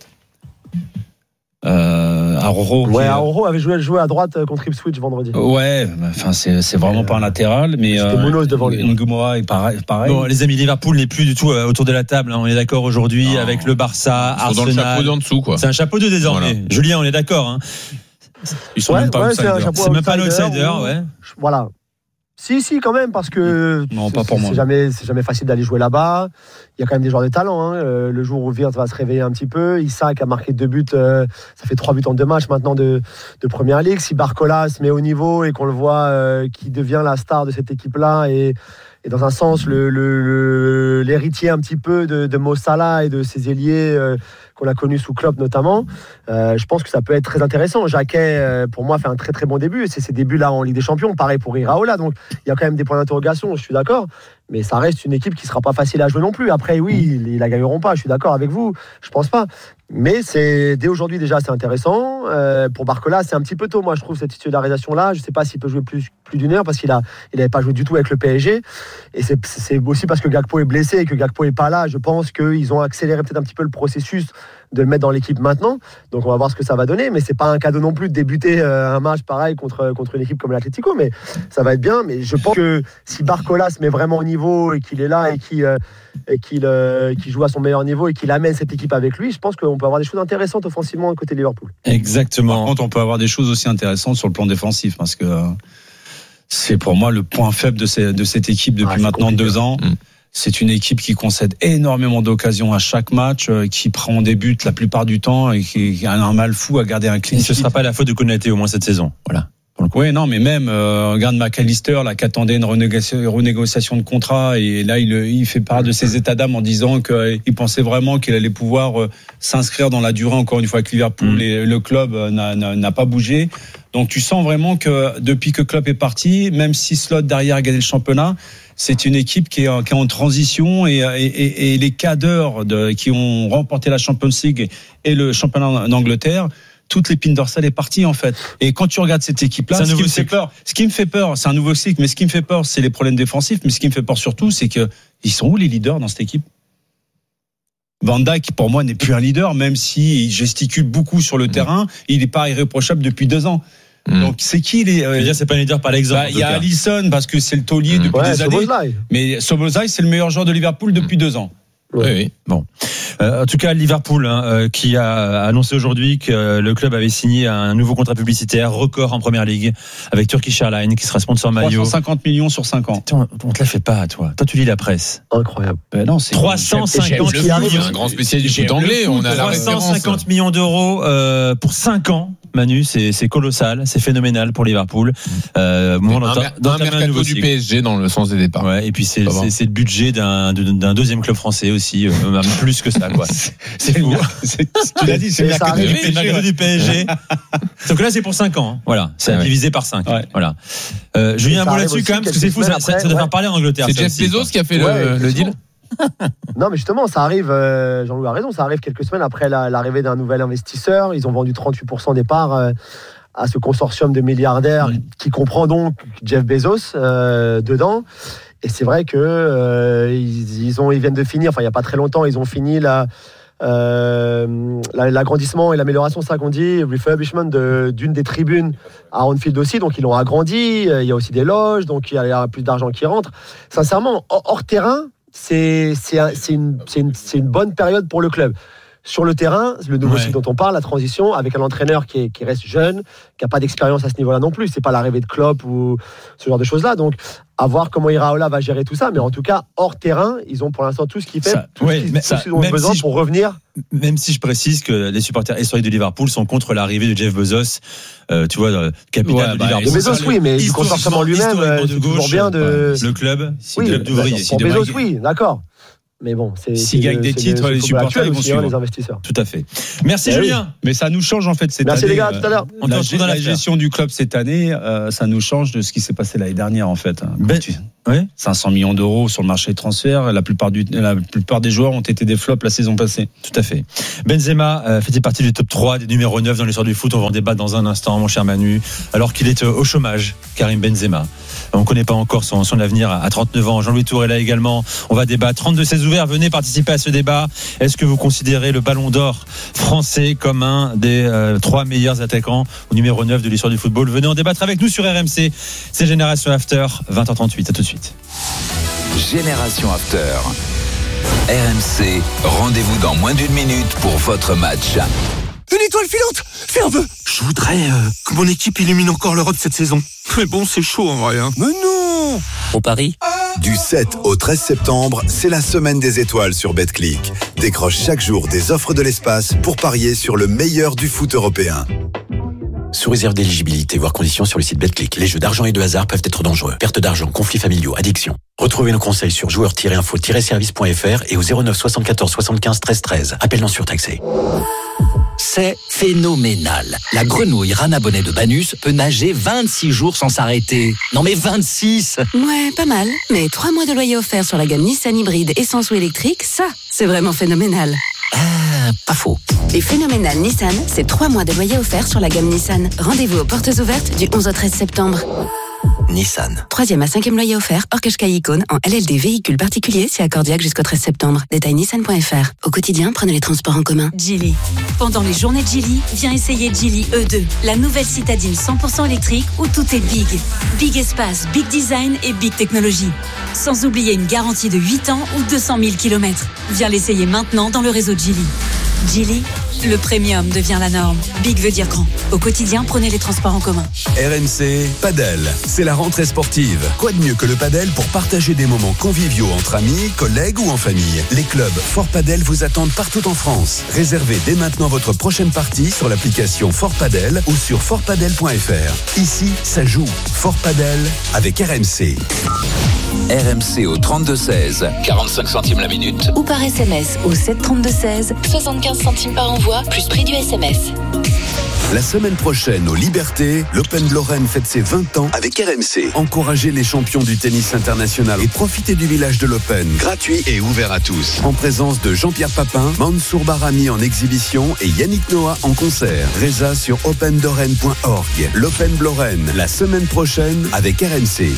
Euh, Aroro, ouais, Aroro avait joué, joué à droite contre Ipswich vendredi. Ouais, enfin c'est c'est vraiment pas un latéral, mais c'était Munoz euh, devant lui. Nguema est pareil, pareil. Bon, les amis, Liverpool n'est plus du tout autour de la table. Hein, on est d'accord aujourd'hui non. avec le Barça, Arsenal. Dans le chapeau d'en dessous, quoi. C'est un chapeau deux désormais. Voilà. Julien, on est d'accord. Hein. Ils sont ouais, même pas ouais, outsiders. C'est, c'est même pas l'outsider, ouais. Voilà. Si, si, quand même, parce que non, c'est, pas pour c'est, moi. C'est, jamais, c'est jamais facile d'aller jouer là-bas. Il y a quand même des joueurs de talent. Hein. Le jour où Wirtz va se réveiller un petit peu, Isak a marqué deux buts, euh, ça fait trois buts en deux matchs maintenant de, de Première Ligue. Si Barcola se met au niveau et qu'on le voit euh, qui devient la star de cette équipe-là et, et dans un sens le, le, le, l'héritier un petit peu de, de Mo Salah et de ses ailiers euh, qu'on a connus sous Klopp notamment, euh, je pense que ça peut être très intéressant. Jacquet, euh, pour moi, fait un très très bon début. C'est ces débuts-là en Ligue des Champions. Pareil pour Iraola. Donc, il y a quand même des points d'interrogation, je suis d'accord. Mais ça reste une équipe qui ne sera pas facile à jouer non plus. Après, oui, ils ne la gagneront pas. Je suis d'accord avec vous. Je ne pense pas. Mais c'est, dès aujourd'hui, déjà, c'est intéressant. Euh, pour Barcola, c'est un petit peu tôt, moi, je trouve, cette titularisation-là. Je ne sais pas s'il peut jouer plus, plus d'une heure parce qu'il a, il n'avait pas joué du tout avec le P S G. Et c'est, c'est aussi parce que Gakpo est blessé et que Gakpo n'est pas là. Je pense qu'ils ont accéléré peut-être un petit peu le processus de le mettre dans l'équipe maintenant. Donc, on va voir ce que ça va donner. Mais ce n'est pas un cadeau non plus de débuter un match pareil contre, contre une équipe comme l'Atlético. Mais ça va être bien. Mais je pense que si Barcola se met vraiment au niveau et qu'il est là et qu'il, euh, et qu'il, euh, qu'il joue à son meilleur niveau et qu'il amène cette équipe avec lui, je pense qu'on peut avoir des choses intéressantes offensivement côté Liverpool. Exactement. Par contre, on peut avoir des choses aussi intéressantes sur le plan défensif parce que euh, c'est pour moi le point faible de, ces, de cette équipe depuis ah, maintenant compliqué. deux ans. Mmh. C'est une équipe qui concède énormément d'occasions à chaque match, euh, qui prend des buts la plupart du temps et qui, qui a un mal fou à garder un clean sheet. Ce ne sera pas la faute de Konaté au moins cette saison. Voilà. Oui, non, mais même, euh, regarde McAllister, là, qui attendait une renégociation, renégociation de contrat, et là, il, il fait part de ses états d'âme en disant qu'il euh, pensait vraiment qu'il allait pouvoir euh, s'inscrire dans la durée, encore une fois, avec Liverpool, mmh. et le club euh, n'a, n'a, n'a pas bougé. Donc, tu sens vraiment que depuis que Klopp est parti, même si Slot derrière a gagné le championnat, c'est une équipe qui est, qui est en transition, et, et, et les cadres de, qui ont remporté la Champions League et le championnat d'Angleterre, toute l'épine dorsale est partie en fait. Et quand tu regardes cette équipe-là, ce qui me fait peur, ce qui me fait peur, c'est un nouveau cycle, mais ce qui me fait peur, c'est les problèmes défensifs. Mais ce qui me fait peur surtout, c'est que ils sont où les leaders dans cette équipe? Van Dijk, pour moi, n'est plus un leader, même s'il gesticule beaucoup sur le mmh. terrain. Il n'est pas irréprochable depuis deux ans. Mmh. Donc c'est qui les euh, dire, c'est pas un leader par l'exemple. Il bah, y a Alisson parce que c'est le taulier mmh. depuis ouais, des années. Szoboszlai. Mais Szoboszlai, c'est le meilleur joueur de Liverpool depuis mmh. deux ans. Oui, oui. Bon. Euh, en tout cas, Liverpool, hein, euh, qui a annoncé aujourd'hui que euh, le club avait signé un nouveau contrat publicitaire record en Première Ligue avec Turkish Airlines, qui sera sponsor maillot. trois cent cinquante millions sur cinq ans. On, on te la fait pas, toi. Toi, tu lis la presse. Incroyable. Ben non, c'est trois cent cinquante millions. Un grand spécialiste du foot anglais. On a la référence. trois cent cinquante millions d'euros euh, pour cinq ans. Manu, c'est, c'est colossal, c'est phénoménal pour Liverpool. Euh, bon, un, dans un mercato un du P S G dans le sens des départs. Ouais, et puis c'est, c'est, c'est le budget d'un, d'un deuxième club français aussi, euh, même plus que ça, quoi. C'est, c'est fou. C'est, tu l'as dit, c'est le mercato, le mercato du P S G. Donc là, c'est pour cinq ans. Hein. Voilà, c'est ouais. divisé par cinq. Ouais. Voilà. Euh, Julien, un mot là-dessus quand même, parce que c'est fou, ça, après, ça, ça doit ouais. faire parler en Angleterre. C'est Jeff Bezos qui a fait le, le deal. Non, mais justement, ça arrive, euh, Jean-Louis a raison, ça arrive quelques semaines après la, l'arrivée d'un nouvel investisseur. Ils ont vendu trente-huit pour cent des parts euh, à ce consortium de milliardaires mmh. qui comprend donc Jeff Bezos euh, dedans. Et c'est vrai que euh, ils, ils, ont, ils viennent de finir, enfin il n'y a pas très longtemps, ils ont fini la, euh, la, l'agrandissement et l'amélioration, c'est ça qu'on dit, refurbishment de, d'une des tribunes à Anfield aussi, donc ils l'ont agrandi, il y a aussi des loges, donc il y a plus d'argent qui rentre. Sincèrement, hors, hors terrain, c'est, c'est, un, c'est, une, c'est, une, c'est une bonne période pour le club. Sur le terrain, le nouveau Ouais. cycle dont on parle, la transition, avec un entraîneur qui, est, qui reste jeune, qui n'a pas d'expérience à ce niveau-là non plus. C'est pas l'arrivée de Klopp ou ce genre de choses-là. Donc, à voir comment Iraola va gérer tout ça. Mais en tout cas, hors terrain, ils ont pour l'instant tout ce qu'il fait, Ça, tout ouais, ce qu'ils, mais tout ça, ce qu'ils ont même besoin si je- pour revenir. Même si je précise que les supporters historiques de Liverpool sont contre l'arrivée de Jeff Bezos, euh, tu vois, euh, capitaine Ouais, de bah, Liverpool. de Bezos, oui, mais du comportement lui-même, euh, c'est toujours bien de. Le club, Oui, club d'ouvriers. pour Bezos, oui, d'accord. Mais bon, c'est. S'ils gagnent des titres, les supporters, ils vont suivre. Les investisseurs. Tout à fait. Merci Eh Julien. oui. Mais ça nous change en fait cette Merci année. les gars, à tout à l'heure. On te La, retrouve dans la l'affaire. gestion du club cette année, euh, ça nous change de ce qui s'est passé l'année dernière en fait. Ben, Tu- ouais. cinq cents millions d'euros sur le marché de transfert. La plupart, du, la plupart des joueurs ont été des flops la saison passée. Tout à fait. Benzema euh, fait partie du top trois, des numéros neuf dans l'histoire du foot. On va en débattre dans un instant, mon cher Manu. Alors qu'il est euh, au chômage, Karim Benzema. On ne connaît pas encore son, son avenir à trente-neuf ans. Jean-Louis Tour est là également. On va débattre. trente-deux seize ouverts. Venez participer à ce débat. Est-ce que vous considérez le Ballon d'Or français comme un des euh, trois meilleurs attaquants au numéro neuf de l'histoire du football? Venez en débattre avec nous sur R M C. C'est Génération After, vingt heures trente-huit. À tout de suite. Génération After. R M C, rendez-vous dans moins d'une minute pour votre match. Une étoile filante! Fais un vœu! Je voudrais euh, que mon équipe illumine encore l'Europe cette saison. Mais bon, c'est chaud en vrai. Hein. Mais non! Au Paris, Du sept au treize septembre, c'est la semaine des étoiles sur Betclic. Décroche chaque jour des offres de l'espace pour parier sur le meilleur du foot européen. Sous réserve d'éligibilité, voire conditions sur le site Betclic. Les jeux d'argent et de hasard peuvent être dangereux. Perte d'argent, conflits familiaux, addiction. Retrouvez nos conseils sur joueurs tiret info tiret service point f r et au zéro neuf soixante-quatorze soixante-quinze treize treize. Appel non surtaxé. c'est phénoménal. La grenouille Rana Bonnet de Banus peut nager vingt-six jours sans s'arrêter. Non mais vingt-six! Ouais, pas mal. Mais trois mois de loyer offert sur la gamme Nissan hybride essence ou électrique, ça, c'est vraiment phénoménal. Ah, pas faux. Et phénoménal Nissan, c'est trois mois de loyer offert sur la gamme Nissan. Rendez-vous aux portes ouvertes du onze au treize septembre. Nissan. Troisième à cinquième loyer offert, hors Qashqai Icône, en L L D véhicule particulier, c'est accordiaque jusqu'au treize septembre. Détail nissan point f r. Au quotidien, prenez les transports en commun. Geely. Pendant les journées de Geely, viens essayer Geely E deux, la nouvelle citadine cent pour cent électrique où tout est big. Big espace, big design et big technologie. Sans oublier une garantie de huit ans ou deux cent mille kilomètres. Viens l'essayer maintenant dans le réseau Geely. Geely, le premium devient la norme. Big veut dire grand. Au quotidien, prenez les transports en commun. R M C, Padel, c'est la rentrée sportive. Quoi de mieux que le padel pour partager des moments conviviaux entre amis, collègues ou en famille? Les clubs Fort Padel vous attendent partout en France. Réservez dès maintenant votre prochaine partie sur l'application Fort Padel ou sur fort padel point f r. Ici, ça joue. Fort Padel avec R M C. R M C au trente-deux seize, quarante-cinq centimes la minute. Ou par S M S au sept trente-deux seize, soixante-quinze centimes par envoi, plus prix du S M S. La semaine prochaine, aux Libertés, l'Open de Lorraine fête ses vingt ans avec R M C. Encouragez les champions du tennis international et profitez du village de l'Open, gratuit et ouvert à tous. En présence de Jean-Pierre Papin, Mansour Barami en exhibition et Yannick Noah en concert. Résa sur open lorraine point org. L'Open de Lorraine, la semaine prochaine avec R M C.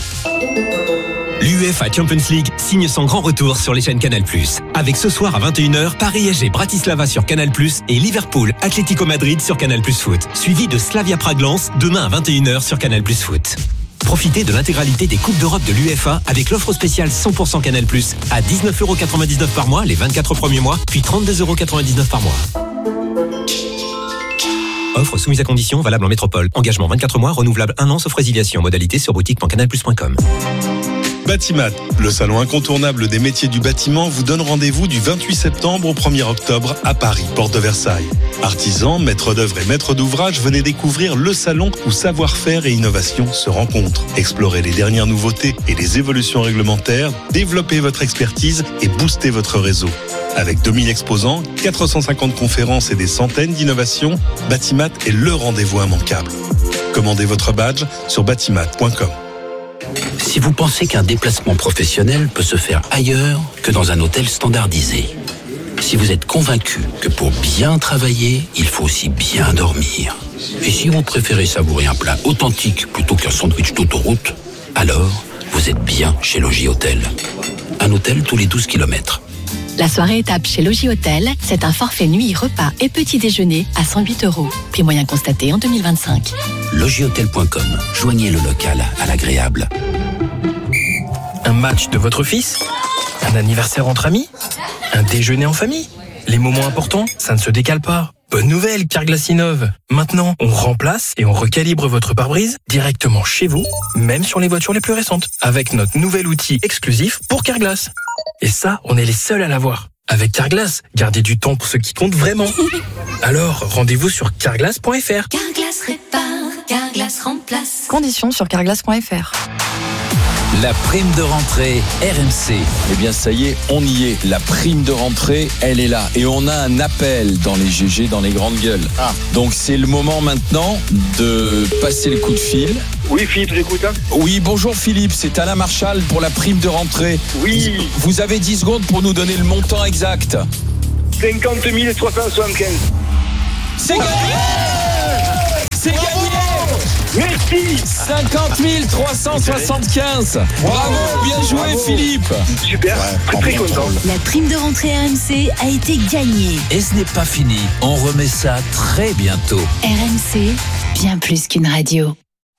L'UEFA Champions League signe son grand retour sur les chaînes Canal plus. Avec ce soir à vingt et une heures, Paris S G Bratislava sur Canal plus et Liverpool Atlético Madrid sur Canal plus Foot. Suivi de Slavia Prague-Lens demain à vingt et une heures sur Canal plus Foot. Profitez de l'intégralité des Coupes d'Europe de l'UEFA avec l'offre spéciale cent pour cent Canal plus à dix-neuf euros quatre-vingt-dix-neuf par mois les vingt-quatre premiers mois, puis trente-deux euros quatre-vingt-dix-neuf par mois. Offre soumise à condition, valable en métropole. Engagement vingt-quatre mois, renouvelable un an sauf résiliation. Modalité sur boutique point canal plus point com. Batimat, le salon incontournable des métiers du bâtiment, vous donne rendez-vous du vingt-huit septembre au premier octobre à Paris, porte de Versailles. Artisans, maîtres d'œuvre et maîtres d'ouvrage, venez découvrir le salon où savoir-faire et innovation se rencontrent. Explorez les dernières nouveautés et les évolutions réglementaires, développez votre expertise et boostez votre réseau. Avec deux mille exposants, quatre cent cinquante conférences et des centaines d'innovations, Batimat est le rendez-vous immanquable. Commandez votre badge sur batimat point com. Si vous pensez qu'un déplacement professionnel peut se faire ailleurs que dans un hôtel standardisé, si vous êtes convaincu que pour bien travailler, il faut aussi bien dormir, et si vous préférez savourer un plat authentique plutôt qu'un sandwich d'autoroute, alors vous êtes bien chez Logis Hôtel. Un hôtel tous les douze kilomètres. La soirée étape chez Logis Hôtel, c'est un forfait nuit, repas et petit déjeuner à cent huit euros. Prix moyen constaté en deux mille vingt-cinq. logis hôtel point com. Joignez le local à l'agréable. Un match de votre fils ? Un anniversaire entre amis? Un déjeuner en famille? Les moments importants, ça ne se décale pas. Bonne nouvelle, Carglass innove. Maintenant, on remplace et on recalibre votre pare-brise directement chez vous, même sur les voitures les plus récentes, avec notre nouvel outil exclusif pour Carglass. Et ça, on est les seuls à l'avoir. Avec Carglass, gardez du temps pour ce qui compte vraiment. Alors, rendez-vous sur carglass point f r. Carglass répare, Carglass remplace. Conditions sur carglass point f r. La prime de rentrée R M C. Eh bien ça y est, on y est. La prime de rentrée, elle est là. Et on a un appel dans les G G, dans les grandes gueules. Ah. Donc c'est le moment maintenant de passer le coup de fil. Oui Philippe, j'écoute. Hein. Oui, bonjour Philippe, c'est Alain Marchal pour la prime de rentrée. Oui. Vous avez dix secondes pour nous donner le montant exact. cinquante mille trois cent soixante-quinze. C'est gagné. C'est gagné. Merci. cinquante mille trois cent soixante-quinze. Bravo, bien joué Bravo. Philippe. Super, ouais, très, très content. La prime de rentrée R M C a été gagnée. Et ce n'est pas fini, on remet ça très bientôt. R M C, bien plus qu'une radio.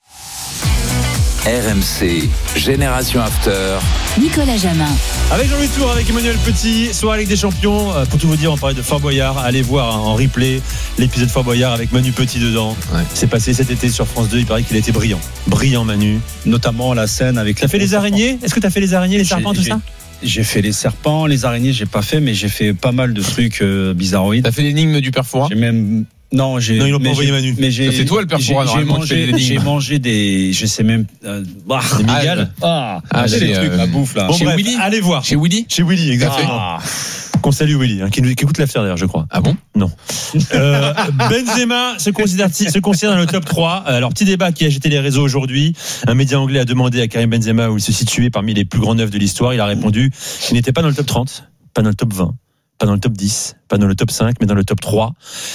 R M C, Génération After. Nicolas Jamin. Avec Jean-Louis Tour, avec Emmanuel Petit, soirée Ligue des Champions. Pour tout vous dire, on parlait de Fort Boyard. Allez voir en replay l'épisode Fort Boyard avec Manu Petit dedans. Ouais. C'est passé cet été sur France deux. Il paraît qu'il a été brillant. Brillant, Manu. Notamment la scène avec. T'as fait les araignées? Est-ce que t'as fait les araignées, les serpents, tout j'ai, ça? J'ai fait les serpents, les araignées, j'ai pas fait, mais j'ai fait pas mal de trucs euh, bizarroïdes. T'as fait l'énigme du père Fouras? J'ai même. Non, j'ai. Non, ils l'ont pas envoyé Manu. Mais j'ai. C'est toi le père Fouras, j'ai mangé, j'ai mangé des. Je sais même. Euh, bah, des migales. Ah, ah j'ai des trucs, euh, la bouffe là. Bon, chez bref, Willy. Allez voir. Chez Willy. Chez Willy, exactement. Ah. Qu'on salue Willy, hein, qui, qui écoute l'affaire d'ailleurs, je crois. Ah bon? Non. Euh, Benzema se considère, se considère dans le top trois. Alors, petit débat qui a agité les réseaux aujourd'hui. Un média anglais a demandé à Karim Benzema où il se situait parmi les plus grands neufs de l'histoire. Il a répondu qu'il n'était pas dans le top trente, pas dans le top vingt, pas dans le top dix, pas dans le top cinq, mais dans le top trois.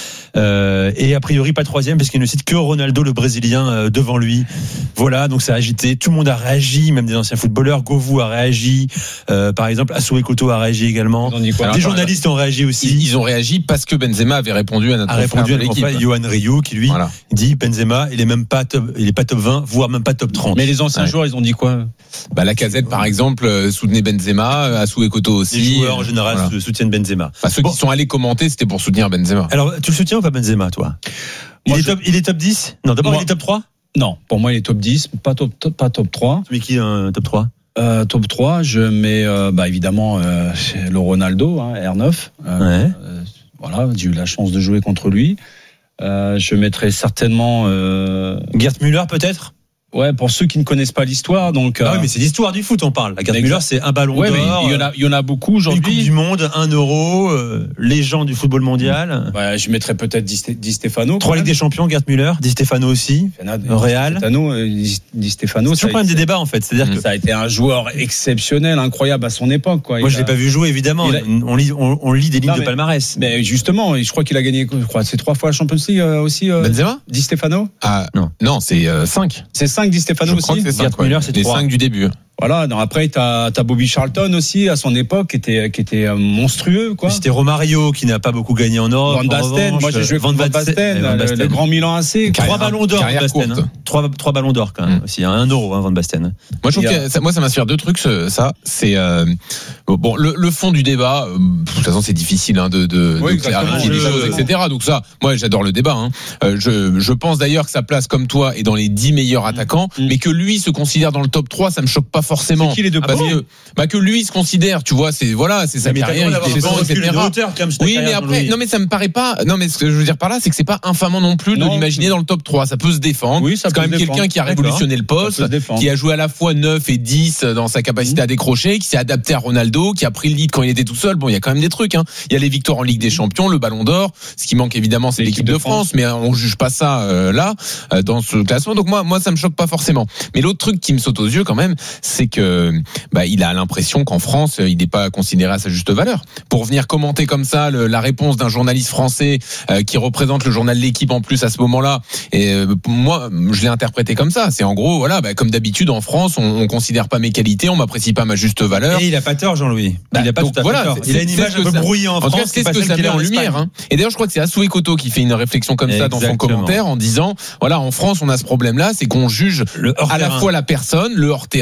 Euh, et a priori pas troisième parce qu'il ne cite que Ronaldo le Brésilien euh, devant lui. Voilà, donc ça a agité, tout le monde a réagi, même des anciens footballeurs. Govou a réagi, euh, par exemple Assoé Koto a réagi également. Des Alors, journalistes ont réagi aussi. Ils, ils ont réagi parce que Benzema avait répondu à notre a répondu à l'équipe. Johan Rioux qui lui voilà. dit Benzema il est même pas top, il est pas top vingt, voire même pas top trente. Mais les anciens ouais. joueurs ils ont dit quoi? Bah Lacazette par exemple euh, soutenait Benzema, Assoé Koto aussi. Les joueurs en général voilà. soutiennent Benzema. Bah, ceux bon. qui sont allés commenter c'était pour soutenir Benzema. Alors tu le soutiens ou pas Benzema toi? Il moi, est, je... top, il est top dix? Non, d'abord moi, il est top trois? Non, pour moi il est top dix, pas top, top, pas top trois. Tu mets qui un top trois? euh, Top trois, je mets euh, bah, évidemment euh, le Ronaldo, hein, R neuf. Euh, ouais. euh, voilà, j'ai eu la chance de jouer contre lui. Euh, je mettrais certainement. Euh... Gerd Müller peut-être? Ouais, pour ceux qui ne connaissent pas l'histoire, donc. Ah oui, mais c'est l'histoire du foot, on parle. La Gerd Müller, c'est un ballon ouais, d'or. Il y en a, il y en a beaucoup aujourd'hui. Une Coupe du Monde, un euro, euh, légende du football mondial. Ouais, je mettrais peut-être Di, Di Stefano. Trois Ligues des Champions, Gerd Müller, Di Stefano aussi. Au Real. Di Stefano, Di, Di Stefano. C'est toujours quand même des débats en fait. C'est-à-dire mmh. que ça a été un joueur exceptionnel, incroyable à son époque, quoi. Moi, il je l'ai a... pas vu jouer évidemment. A... On lit, on, on lit des lignes non, mais, de palmarès. Mais justement, je crois qu'il a gagné. Je crois c'est trois fois la Champions League aussi. Euh, Benzema. Di Stefano. Ah non, non, c'est euh, cinq. C'est cinq Di Stefano je aussi. C'est cinq, ouais. c'est les cinq du début. Voilà, non, après t'as, t'as Bobby Charlton aussi à son époque qui était qui était monstrueux quoi. C'était Romario qui n'a pas beaucoup gagné en Europe. Van Basten, moi j'ai joué Van Basten, Basten, Van Basten. Le, le grand Milan A C. Trois ballons d'or Van Basten. Hein. Trois trois ballons d'or quand même mmh. aussi, un euro hein, Van Basten. Moi je trouve que ça, moi ça m'inspire deux trucs ça, c'est euh, bon le, le fond du débat. Euh, de toute façon c'est difficile hein, de de, oui, de clarifier les choses, et cetera. Donc ça, moi j'adore le débat. Hein. Euh, je je pense d'ailleurs que sa place comme toi est dans les dix meilleurs attaquants, mmh. mais que lui se considère dans le top trois, ça me choque pas forcément. C'est qui les deux? Ah parce que, bah que lui se considère, tu vois, c'est voilà, c'est sa carrière, il défend, et cetera. Oui, mais après, non mais ça me paraît pas. Non mais ce que je veux dire par là, c'est que c'est pas infamant non plus non, de l'imaginer dans le top trois. Ça peut se défendre. Oui, ça c'est quand même quelqu'un qui a révolutionné le poste, qui a joué à la fois neuf et dix dans sa capacité mmh. à décrocher, qui s'est adapté à Ronaldo, qui a pris le lead quand il était tout seul. Bon, il y a quand même des trucs. Hein. Il y a les victoires en Ligue des Champions, le Ballon d'Or. Ce qui manque évidemment, c'est l'équipe, l'équipe de France, France, mais on juge pas ça euh, là euh, dans ce classement. Donc moi, moi, ça me choque pas forcément. Mais l'autre truc qui me saute aux yeux quand même, c'est que bah, il a l'impression qu'en France, il n'est pas considéré à sa juste valeur. Pour venir commenter comme ça le, la réponse d'un journaliste français euh, qui représente le journal L'Équipe en plus à ce moment-là, et euh, moi, je l'ai interprété comme ça. C'est en gros, voilà, bah, comme d'habitude en France, on, on considère pas mes qualités, on m'apprécie pas ma juste valeur. Et il a pas tort, Jean-Louis. Bah, il a pas donc, tout à voilà, fait tort. Il a une image un peu brouillée en, en France. C'est ce que ça met en lumière. Hein. Et d'ailleurs, je crois que c'est Assoé Koto qui fait une réflexion comme Exactement. ça dans son commentaire en disant, voilà, en France, on a ce problème-là, c'est qu'on juge à la fois la personne, le hors-terrain, ce qu'il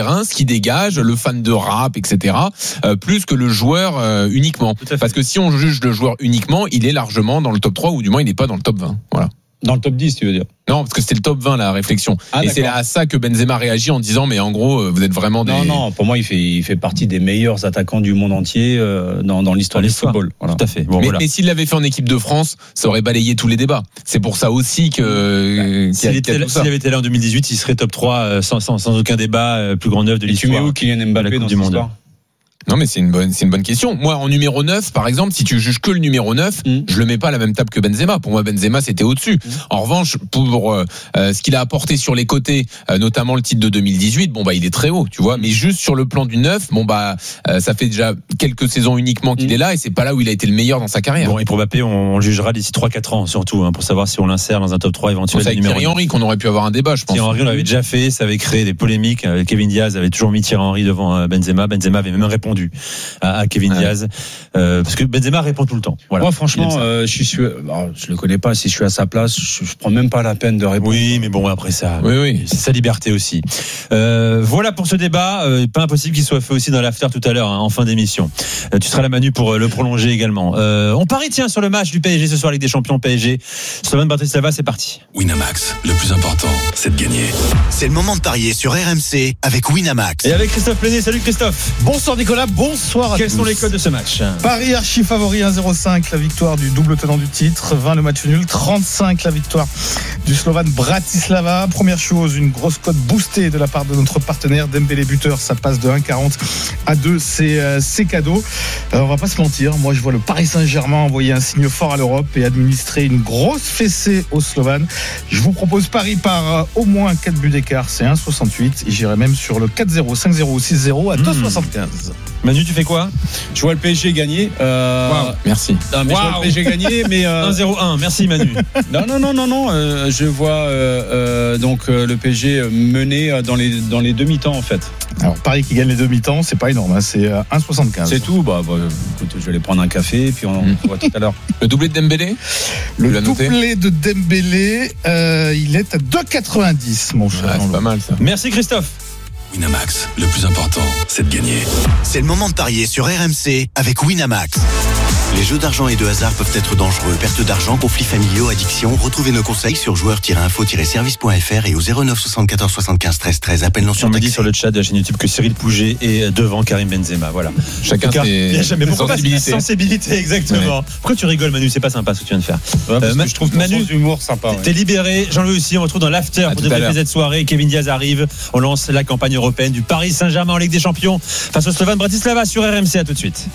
qui dégage, le fan de rap, et cetera, euh, plus que le joueur euh, uniquement. Parce que si on juge le joueur uniquement, il est largement dans le top trois, ou du moins il n'est pas dans le top vingt. Voilà. Dans le top dix, tu veux dire? Non, parce que c'était le top vingt, la réflexion. Ah, et d'accord. C'est là à ça que Benzema réagit en disant, mais en gros, vous êtes vraiment des... Non, non, pour moi, il fait, il fait partie des meilleurs attaquants du monde entier euh, dans, dans l'histoire du football. Voilà. Tout à fait. Bon, mais, voilà. mais s'il l'avait fait en équipe de France, ça aurait balayé tous les débats. C'est pour ça aussi que... S'il avait été là en deux mille dix-huit, il serait top trois sans, sans, sans aucun débat, plus grand neuf de l'histoire. Et tu mets où Kylian Mbappé dans du monde histoire? Non, mais c'est une bonne, c'est une bonne question. Moi, en numéro neuf, par exemple, si tu juges que le numéro neuf, mmh. je le mets pas à la même table que Benzema. Pour moi, Benzema, c'était au-dessus. Mmh. En revanche, pour euh, ce qu'il a apporté sur les côtés, euh, notamment le titre de deux mille dix-huit, bon, bah, il est très haut, tu vois. Mais juste sur le plan du neuf, bon, bah, euh, ça fait déjà quelques saisons uniquement qu'il mmh. est là, et c'est pas là où il a été le meilleur dans sa carrière. Bon, et pour Mbappé, on, on le jugera d'ici trois quatre ans, surtout, hein, pour savoir si on l'insère dans un top trois éventuel. C'est avec Thierry Henry qu'on aurait pu avoir un débat, je pense. Thierry Henry, on l'avait déjà fait, ça avait créé des polémiques. Kevin Diaz avait toujours mis Thierry Henry devant Benzema. Benzema avait même répondu à à Kevin Diaz, euh, parce que Benzema répond tout le temps. Voilà. Moi, franchement, euh, je suis, alors, je le connais pas. Si je suis à sa place, je, je prends même pas la peine de répondre. Oui, mais bon, après ça, oui, oui. c'est sa liberté aussi. Euh, voilà pour ce débat. Euh, pas impossible qu'il soit fait aussi dans l'after tout à l'heure, hein, en fin d'émission. Euh, tu seras là, Manu, pour euh, le prolonger également. Euh, on parie, tiens, sur le match du P S G ce soir, Ligue des Champions P S G. Slovan Bratislava, c'est parti. Winamax, le plus important, c'est de gagner. C'est le moment de parier sur R M C avec Winamax. Et avec Christophe Plenet. Salut Christophe. Bonsoir Nicolas, bonsoir à Quels tous. Quels sont les codes de ce match? Paris archi favori un zéro cinq, la victoire du double tenant du titre, vingt le match nul, trente-cinq la victoire du Slovan Bratislava. Première chose, une grosse cote boostée de la part de notre partenaire Dembélé buteur, ça passe de un quarante à deux, c'est, euh, c'est cadeau. Euh, on va pas se mentir, moi je vois le Paris Saint-Germain envoyer un signe fort à l'Europe et administrer une grosse fessée au Slovan. Je vous propose Paris par euh, au moins quatre buts d'écart, c'est un virgule soixante-huit, et j'irai même sur le quatre zéro, cinq zéro ou six zéro à deux virgule soixante-quinze. Manu, tu fais quoi? Je vois le P S G gagner. Euh... Wow, merci. Non, mais wow. Je vois le P S G gagner, mais euh... un zéro un. Merci Manu. non, non, non, non, non. Euh, je vois euh, euh, donc euh, le P S G mener dans les dans les demi-temps en fait. Alors Paris qui gagne les demi-temps, c'est pas énorme, hein, c'est un virgule soixante-quinze. C'est tout. Bah, bah, écoute, je vais aller prendre un café, puis on mmh. voit tout à l'heure. Le doublé de Dembélé. Le doublé de Dembélé, euh, il est à deux virgule quatre-vingt-dix, mon cher. Ah, c'est pas mal ça. Merci Christophe. Winamax, le plus important, c'est de gagner. C'est le moment de parier sur R M C avec Winamax. Les jeux d'argent et de hasard peuvent être dangereux. Perte d'argent, conflits familiaux, addiction. Retrouvez nos conseils sur joueurs tiret info tiret service point f r et au zéro neuf soixante-quatorze soixante-quinze treize treize. Appel non surtaxé. On me dit sur le chat de la chaîne YouTube que Cyril Pouget est devant Karim Benzema. Voilà. Chacun ses sensibilités. Sensibilité, exactement. Ouais. Pourquoi tu rigoles, Manu? C'est pas sympa ce que tu viens de faire. Ouais, parce euh, que je trouve Manu d'humour sympa. Ouais. T'es libéré. Jean-Louis aussi. On retrouve dans l'after pour débriefer cette soirée. Kevin Diaz arrive. On lance la campagne européenne du Paris Saint-Germain en Ligue des Champions face au Slovan Bratislava sur R M C. À tout de suite.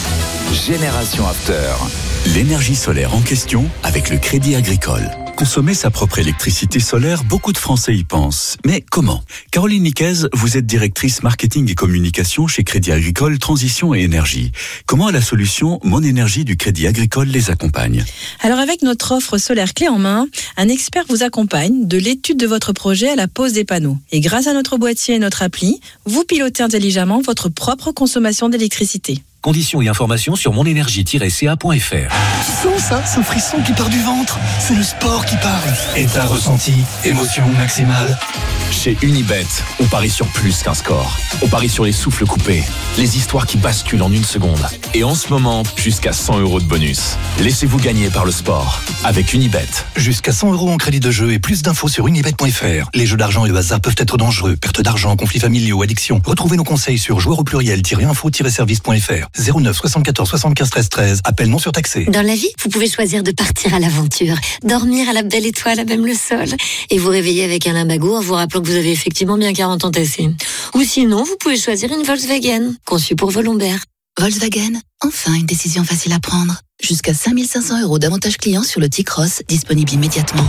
Génération After. L'énergie solaire en question avec le Crédit Agricole. Consommer sa propre électricité solaire, beaucoup de Français y pensent. Mais comment? Caroline Niquez, vous êtes directrice marketing et communication chez Crédit Agricole Transition et Énergie. Comment la solution Mon Énergie du Crédit Agricole les accompagne? Alors avec notre offre solaire clé en main, un expert vous accompagne de l'étude de votre projet à la pose des panneaux. Et grâce à notre boîtier et notre appli, vous pilotez intelligemment votre propre consommation d'électricité. Conditions et informations sur monénergie tiret c a point f r. Tu sens ça, ce frisson qui part du ventre? C'est le sport qui parle. Et t'as ressenti émotion maximale? Chez Unibet, on parie sur plus qu'un score. On parie sur les souffles coupés, les histoires qui basculent en une seconde. Et en ce moment, jusqu'à cent euros de bonus. Laissez-vous gagner par le sport avec Unibet. Jusqu'à cent euros en crédit de jeu et plus d'infos sur unibet point f r. Les jeux d'argent et de hasard peuvent être dangereux. Perte d'argent, conflits familiaux, addiction. Retrouvez nos conseils sur joueurs au pluriel info service point f r. zéro neuf soixante-quatorze soixante-quinze treize treize. Appel non surtaxé. Dans la vie, vous pouvez choisir de partir à l'aventure, dormir à la belle étoile à même le sol, et vous réveiller avec un limbago en vous rappelant que vous avez effectivement bien quarante ans tassés. Ou sinon, vous pouvez choisir une Volkswagen, conçue pour vos lombaires. Volkswagen, enfin une décision facile à prendre. Jusqu'à cinq mille cinq cents euros d'avantages clients sur le T-Cross, disponible immédiatement.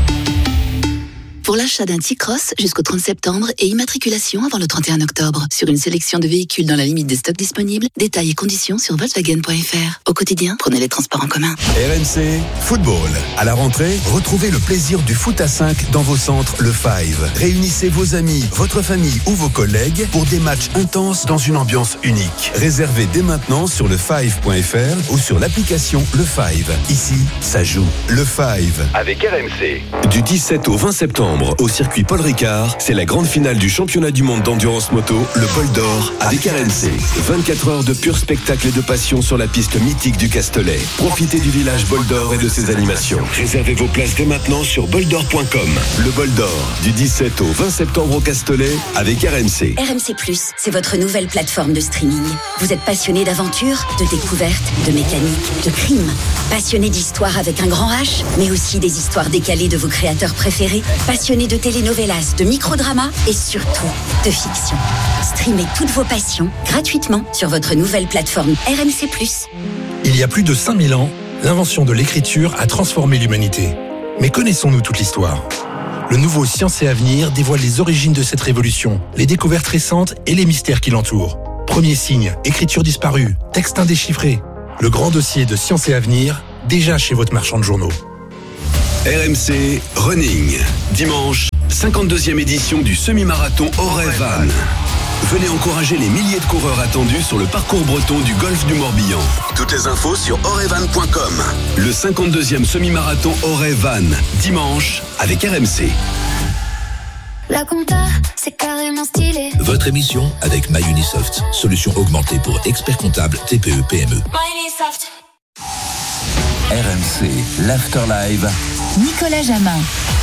Pour l'achat d'un T-Cross jusqu'au trente septembre et immatriculation avant le trente et un octobre. Sur une sélection de véhicules dans la limite des stocks disponibles, détails et conditions sur volkswagen point f r. Au quotidien, prenez les transports en commun. R M C Football. À la rentrée, retrouvez le plaisir du foot à cinq dans vos centres Le Five. Réunissez vos amis, votre famille ou vos collègues pour des matchs intenses dans une ambiance unique. Réservez dès maintenant sur le five point f r ou sur l'application Le Five. Ici, ça joue. Le Five. Avec R M C. Du dix-sept au vingt septembre, septembre, au circuit Paul Ricard, c'est la grande finale du championnat du monde d'endurance moto, le Bol d'Or, avec R M C. vingt-quatre heures de pur spectacle et de passion sur la piste mythique du Castellet. Profitez du village Bol d'Or et de ses animations. Réservez vos places dès maintenant sur bol d'or point com. Le Bol d'Or, du dix-sept au vingt septembre au Castellet, avec R M C. R M C plus, c'est votre nouvelle plateforme de streaming. Vous êtes passionné d'aventure, de découverte, de mécanique, de crime. Passionné d'histoire avec un grand H, mais aussi des histoires décalées de vos créateurs préférés. Passionné de telenovelas, de microdramas et surtout de fiction. Streamez toutes vos passions gratuitement sur votre nouvelle plateforme R M C plus. Il y a plus de cinq mille ans, l'invention de l'écriture a transformé l'humanité. Mais connaissons-nous toute l'histoire ? Le nouveau Science et Avenir dévoile les origines de cette révolution, les découvertes récentes et les mystères qui l'entourent. Premier signe, écriture disparue, texte indéchiffré. Le grand dossier de Science et Avenir, déjà chez votre marchand de journaux. R M C Running. Dimanche, cinquante-deuxième édition du semi-marathon Auray-Vannes. Venez encourager les milliers de coureurs attendus sur le parcours breton du golfe du Morbihan. Toutes les infos sur auray-vannes point com. Le cinquante-deuxième semi-marathon Auray-Vannes, dimanche, avec R M C. La compta, c'est carrément stylé. Votre émission avec MyUnisoft, solution augmentée pour experts comptables T P E P M E. MyUnisoft. R M C, l'Afterlive. Nicolas Jamin.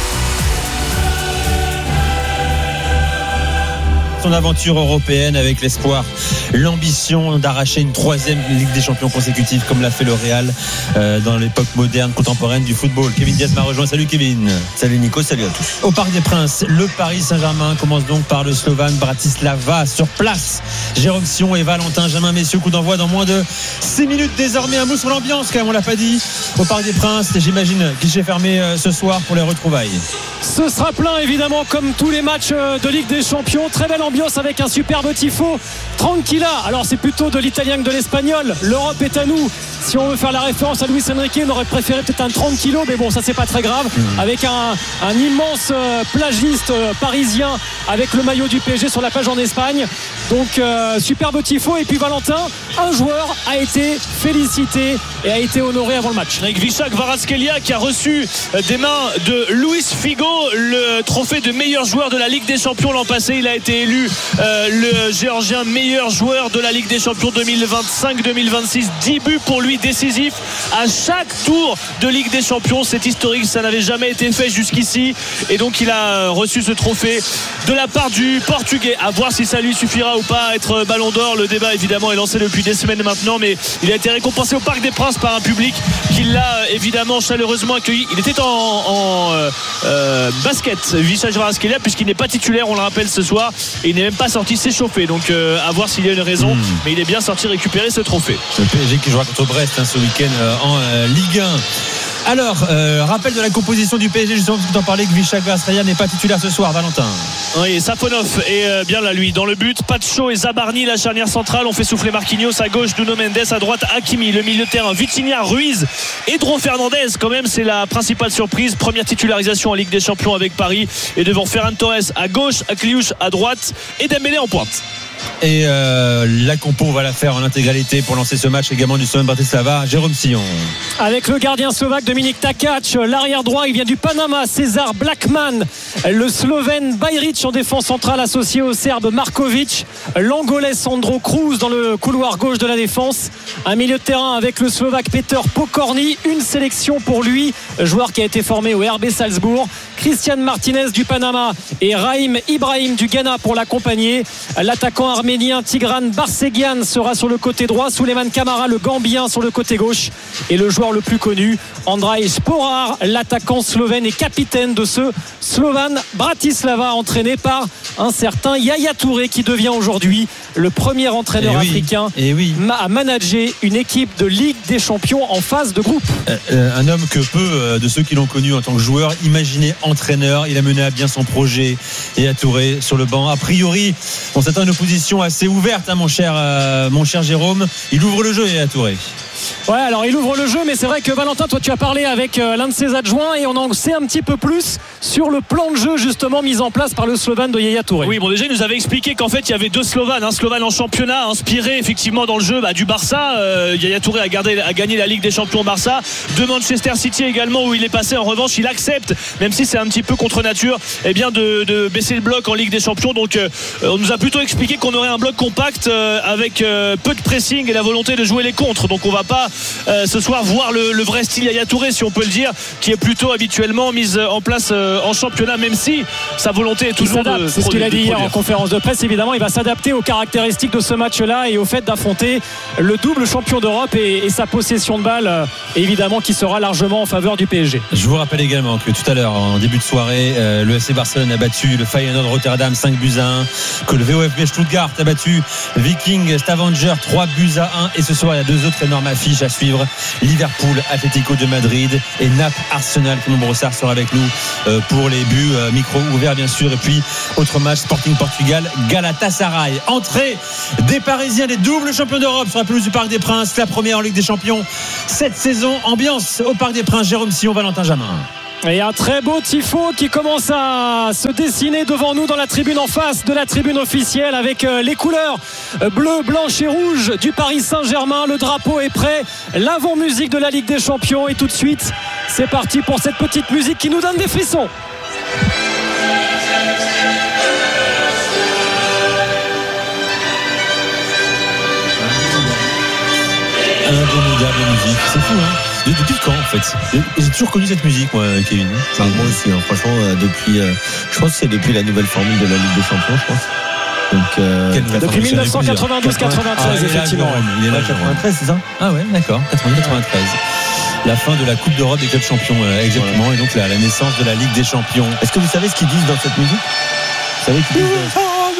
Son aventure européenne avec l'espoir, l'ambition d'arracher une troisième Ligue des Champions consécutive comme l'a fait le Real euh, dans l'époque moderne, contemporaine du football. Kevin Diaz m'a rejoint. Salut Kevin. Salut Nico, salut à tous. Au Parc des Princes, le Paris Saint-Germain commence donc par le Slovan Bratislava sur place. Jérôme Sion et Valentin Jamin, messieurs, coup d'envoi dans moins de six minutes désormais. Un mot sur l'ambiance quand même, on l'a pas dit. Au Parc des Princes, j'imagine guichet fermé euh, ce soir pour les retrouvailles. Ce sera plein évidemment comme tous les matchs de Ligue des Champions. Très belle ambiance avec un superbe tifo. Tranquilla, alors c'est plutôt de l'italien que de l'espagnol. L'Europe est à nous. Si on veut faire la référence à Luis Enrique, on aurait préféré peut-être un trente kilos, mais bon, ça c'est pas très grave. Mmh. Avec un, un immense euh, plagiste euh, parisien avec le maillot du P S G sur la page en Espagne. Donc euh, superbe tifo. Et puis Valentin, un joueur a été félicité et a été honoré avant le match. Avec Visha Kvaratskhelia qui a reçu des mains de Luis Figo le trophée de meilleur joueur de la Ligue des Champions l'an passé. Il a été élu euh, le Géorgien meilleur joueur de la Ligue des Champions deux mille vingt-cinq deux mille vingt-six. dix buts pour lui décisifs à chaque tour de Ligue des Champions. C'est historique, ça n'avait jamais été fait jusqu'ici. Et donc il a reçu ce trophée de la part du Portugais. À voir si ça lui suffira ou pas à être Ballon d'Or. Le débat évidemment est lancé depuis des semaines maintenant, mais il a été récompensé au Parc des Princes par un public qui l'a évidemment chaleureusement accueilli. Il était en, en euh, euh, basket, Visha Kvaratskhelia, puisqu'il n'est pas titulaire, on le rappelle ce soir, et il n'est même pas sorti s'échauffer. Donc euh, à voir s'il y a une raison, mmh. mais il est bien sorti récupérer ce trophée. Le P S G qui jouera contre Brest hein, ce week-end euh, en euh, Ligue un. Alors, euh, rappel de la composition du P S G, justement, parce que tu en parlais, que Visha Kvaratskhelia n'est pas titulaire ce soir, Valentin. Oui, Safonov est euh, bien là, lui, dans le but. Pacho et Zabarni, la charnière centrale. On fait souffler Marquinhos à gauche, Nuno Mendes à droite, Hakimi, le milieu de terrain, Vitinha, Ruiz, Edron Fernandez. Quand même, c'est la principale surprise. Première titularisation en Ligue des Champions avec Paris. Et devant Ferran Torres à gauche, Akliouche à droite et Dembélé en pointe. Et euh, la compo, on va la faire en intégralité pour lancer ce match également du Slovan Bratislava. Jérôme Sillon. Avec le gardien slovaque Dominik Takac, l'arrière droit, il vient du Panama, César Blackman, le Slovène Bajrić en défense centrale associé au Serbe Markovic, l'Angolais Sandro Cruz dans le couloir gauche de la défense. Un milieu de terrain avec le Slovaque Peter Pokorny, une sélection pour lui, joueur qui a été formé au R B Salzbourg. Christian Martinez du Panama et Raïm Ibrahim du Ghana pour l'accompagner. L'attaquant arménien Tigran Barsegian sera sur le côté droit, Souleymane Camara le Gambien sur le côté gauche, et le joueur le plus connu Andrej Sporar, l'attaquant slovène et capitaine de ce Slovan Bratislava, entraîné par un certain Yaya Touré, qui devient aujourd'hui le premier entraîneur et oui, africain et oui. à manager une équipe de Ligue des Champions en phase de groupe. euh, un homme que peu euh, de ceux qui l'ont connu en tant que joueur imaginaient entraîneur. Il a mené à bien son projet. Yaya Touré sur le banc, a priori on s'attend à une opposition assez ouverte hein, mon cher euh, mon cher Jérôme. Il ouvre le jeu, Yaya Touré. Ouais, alors il ouvre le jeu, mais c'est vrai que Valentin, toi tu as parlé avec l'un de ses adjoints et on en sait un petit peu plus sur le plan de jeu justement mis en place par le Slovène de Yaya Touré. Oui, bon déjà il nous avait expliqué qu'en fait il y avait deux Slovanes, un Slovène en championnat inspiré effectivement dans le jeu bah, du Barça. Euh, Yaya Touré a, gardé, a gagné la Ligue des Champions Barça, de Manchester City également où il est passé. En revanche, il accepte, même si c'est un petit peu contre nature, eh bien de, de baisser le bloc en Ligue des Champions. Donc euh, on nous a plutôt expliqué qu'on aurait un bloc compact euh, avec euh, peu de pressing et la volonté de jouer les contres. Donc on va pas euh, ce soir voir le, le vrai style Yaya Touré, si on peut le dire, qui est plutôt habituellement mise en place euh, en championnat, même si sa volonté est toujours de, c'est ce qu'il a dit hier en conférence de presse. Évidemment, il va s'adapter aux caractéristiques de ce match-là et au fait d'affronter le double champion d'Europe et, et sa possession de balle, euh, évidemment, qui sera largement en faveur du P S G. Je vous rappelle également que tout à l'heure, en début de soirée, euh, le F C Barcelone a battu le Feyenoord Rotterdam cinq buts à un, que le V O F B Stuttgart a battu Viking Stavanger trois buts à un, et ce soir il y a deux autres énormes affiches à suivre: Liverpool Atlético de Madrid et Naples Arsenal. Clément Brossard sera avec nous euh, pour les buts euh, micro ouverts bien sûr, et puis autre match Sporting Portugal Galatasaray. Entrée des Parisiens, des doubles champions d'Europe sur la pelouse du Parc des Princes, la première en Ligue des Champions cette saison. Ambiance au Parc des Princes, Jérôme Sillon, Valentin Jamin. Et un très beau tifo qui commence à se dessiner devant nous dans la tribune en face de la tribune officielle, avec les couleurs bleu, blanche et rouge du Paris Saint-Germain. Le drapeau est prêt, l'avant-musique de la Ligue des Champions, et tout de suite c'est parti pour cette petite musique qui nous donne des frissons. Indémodable musique, c'est fou hein. Depuis quand en fait? J'ai toujours connu cette musique moi, Kevin. Enfin, moi aussi, hein. Franchement, euh, depuis, euh, je pense que c'est depuis la nouvelle formule de la Ligue des Champions, je pense. Donc, euh, depuis dix-neuf cent quatre-vingt-douze quatre-vingt-treize, ah, effectivement. Il est là, quatre-vingt-treize, c'est ça? Ah ouais, d'accord, quatre-vingt-douze quatre-vingt-treize. La fin de la Coupe d'Europe des clubs champions, euh, exactement, voilà. Et donc la, la naissance de la Ligue des Champions. Est-ce que vous savez ce qu'ils disent dans cette musique? Vous savez qu'ils disent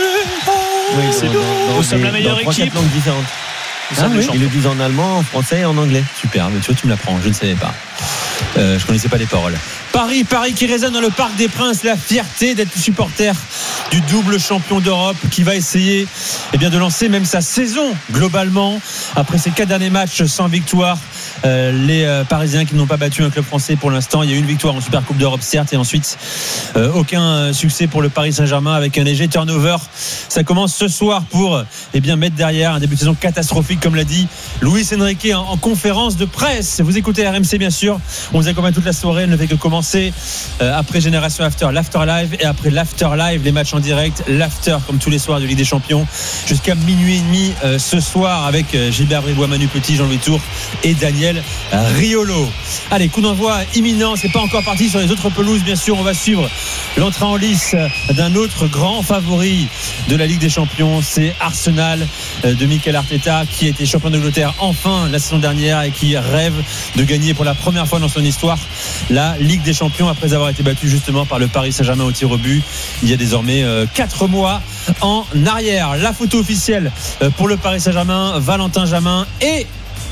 oui, c'est dans, dans, nous sommes la meilleure équipe. Équipe. Langues différentes. Ah, oui. Ils le disent en allemand, en français et en anglais. Super, mais tu vois, tu me l'apprends, je ne savais pas. Euh, je ne connaissais pas les paroles. Paris, Paris qui résonne dans le Parc des Princes, la fierté d'être supporter du double champion d'Europe, qui va essayer eh bien, de lancer même sa saison globalement après ces quatre derniers matchs sans victoire. Euh, les euh, Parisiens qui n'ont pas battu un club français pour l'instant. Il y a eu une victoire en Super Coupe d'Europe certes, et ensuite euh, aucun euh, succès pour le Paris Saint-Germain, avec un léger turnover. Ça commence ce soir pour eh bien, mettre derrière un début de saison catastrophique, comme l'a dit Luis Enrique en, en conférence de presse. Vous écoutez R M C bien sûr, on vous accompagne toute la soirée, elle ne fait que commencer euh, après Génération After, l'After Live, et après l'After Live, les matchs en direct, l'After comme tous les soirs de Ligue des Champions, jusqu'à minuit et demi euh, ce soir, avec euh, Gilbert Bribois, Manu Petit, Jean-Louis Tour et Daniel Riolo. Allez, coup d'envoi imminent, c'est pas encore parti sur les autres pelouses bien sûr. On va suivre l'entrée en lice d'un autre grand favori de la Ligue des Champions, c'est Arsenal de Mikel Arteta, qui a été champion d'Angleterre enfin la saison dernière et qui rêve de gagner pour la première fois dans son histoire la Ligue des Champions, après avoir été battu justement par le Paris Saint-Germain au tir au but il y a désormais quatre mois en arrière. La photo officielle pour le Paris Saint-Germain, Valentin Jamin et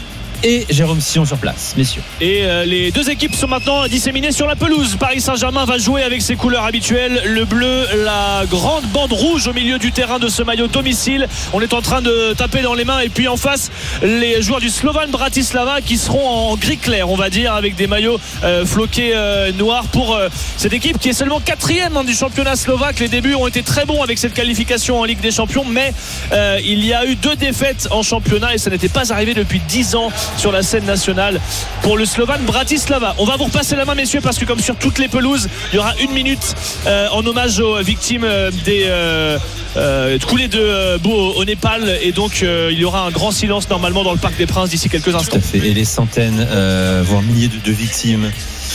et Jérôme Sillon sur place, messieurs. Et euh, les deux équipes sont maintenant disséminées sur la pelouse. Paris Saint-Germain va jouer avec ses couleurs habituelles, le bleu, la grande bande rouge au milieu du terrain de ce maillot domicile. On est en train de taper dans les mains, et puis en face les joueurs du Slovan Bratislava qui seront en gris clair, on va dire, avec des maillots euh, floqués euh, noirs pour euh, cette équipe qui est seulement quatrième hein, du championnat slovaque. Les débuts ont été très bons avec cette qualification en Ligue des Champions, mais euh, il y a eu deux défaites en championnat et ça n'était pas arrivé depuis dix ans sur la scène nationale pour le Slovan Bratislava. On va vous repasser la main, messieurs, parce que comme sur toutes les pelouses, il y aura une minute euh, en hommage aux victimes euh, des euh, euh, coulées de euh, boue au, au Népal, et donc euh, il y aura un grand silence normalement dans le Parc des Princes d'ici quelques instants. Tout à fait. Et les centaines euh, voire milliers de, de victimes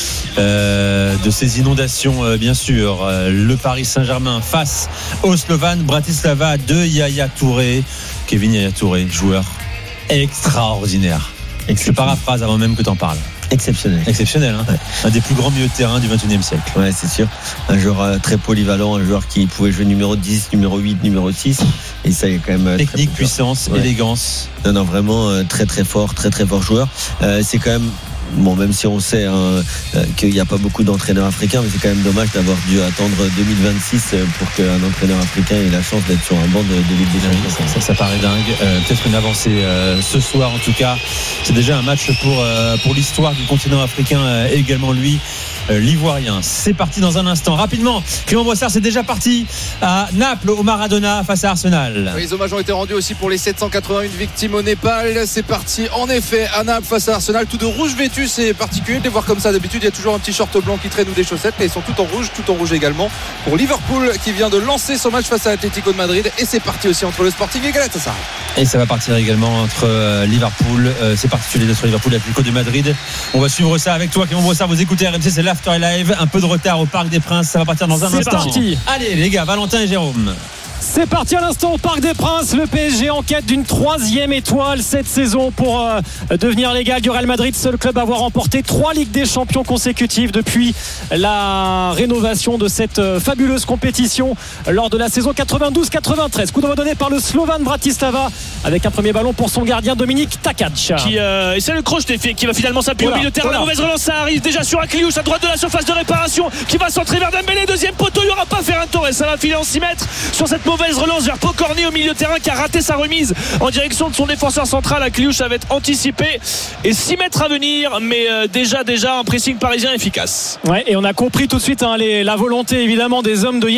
Euh, de ces inondations euh, bien sûr. Euh, le Paris Saint-Germain face au Slovan Bratislava de Yaya Touré. Kevin Yaya Touré, joueur extraordinaire. Je paraphrase avant même que tu en parles. Exceptionnel. Exceptionnel, hein, ouais. Un des plus grands milieux de terrain du vingt et unième siècle. Ouais, c'est sûr. Un joueur euh, très polyvalent, un joueur qui pouvait jouer numéro dix, numéro huit, numéro six. Et ça est quand même. Euh, Technique, puissance, ouais. Élégance. Non, non, vraiment euh, très très fort, très très fort joueur. Euh, c'est quand même bon, même si on sait hein, qu'il n'y a pas beaucoup d'entraîneurs africains, mais c'est quand même dommage d'avoir dû attendre deux mille vingt-six pour qu'un entraîneur africain ait la chance d'être sur un banc de, de Ligue des Champions. Ça, ça, ça paraît dingue. Euh, peut-être une avancée euh, ce soir, en tout cas. C'est déjà un match pour, euh, pour l'histoire du continent africain euh, et également lui. Euh, l'Ivoirien. C'est parti dans un instant. Rapidement, Clément Boissard, c'est déjà parti à Naples au Maradona face à Arsenal. Oui, les hommages ont été rendus aussi pour les sept cent quatre-vingt-un victimes au Népal. C'est parti en effet à Naples face à Arsenal. Tout de rouge vêtu, c'est particulier de les voir comme ça. D'habitude, il y a toujours un petit short blanc qui traîne ou des chaussettes, mais ils sont tout en rouge, tout en rouge également pour Liverpool qui vient de lancer son match face à Atlético de Madrid. Et c'est parti aussi entre le Sporting et Galatasaray. Et ça va partir également entre euh, Liverpool. Euh, c'est parti sur les deux sur Liverpool et Atlético de Madrid. On va suivre ça avec toi, Clément Boissard. Vous écoutez R M C, c'est l'After Live. Un peu de retard au Parc des Princes. Ça va partir dans un c'est instant. Parti. Allez, les gars, Valentin et Jérôme. C'est parti à l'instant au Parc des Princes. Le P S G en quête d'une troisième étoile cette saison pour euh, devenir l'égal du Real Madrid, seul club à avoir remporté trois Ligues des Champions consécutives depuis la rénovation de cette euh, fabuleuse compétition lors de la saison quatre-vingt-douze quatre-vingt-treize. Coup d'envoi donné par le Slovan Bratislava avec un premier ballon pour son gardien Dominique Takac. Qui euh, essaie le croche qui va finalement s'appuyer voilà, au milieu de terrain. Voilà. La mauvaise relance, ça arrive déjà sur Akliouche à droite de la surface de réparation qui va centrer vers Dembélé. Deuxième poteau, il n'y aura pas Ferran Torres. Ça va filer en six mètres sur cette mauvaise relance vers Pokorny au milieu de terrain qui a raté sa remise en direction de son défenseur central. Akliouche avait anticipé et six mètres à venir, mais euh, déjà déjà un pressing parisien efficace. Ouais, et on a compris tout de suite hein, les, la volonté évidemment des hommes de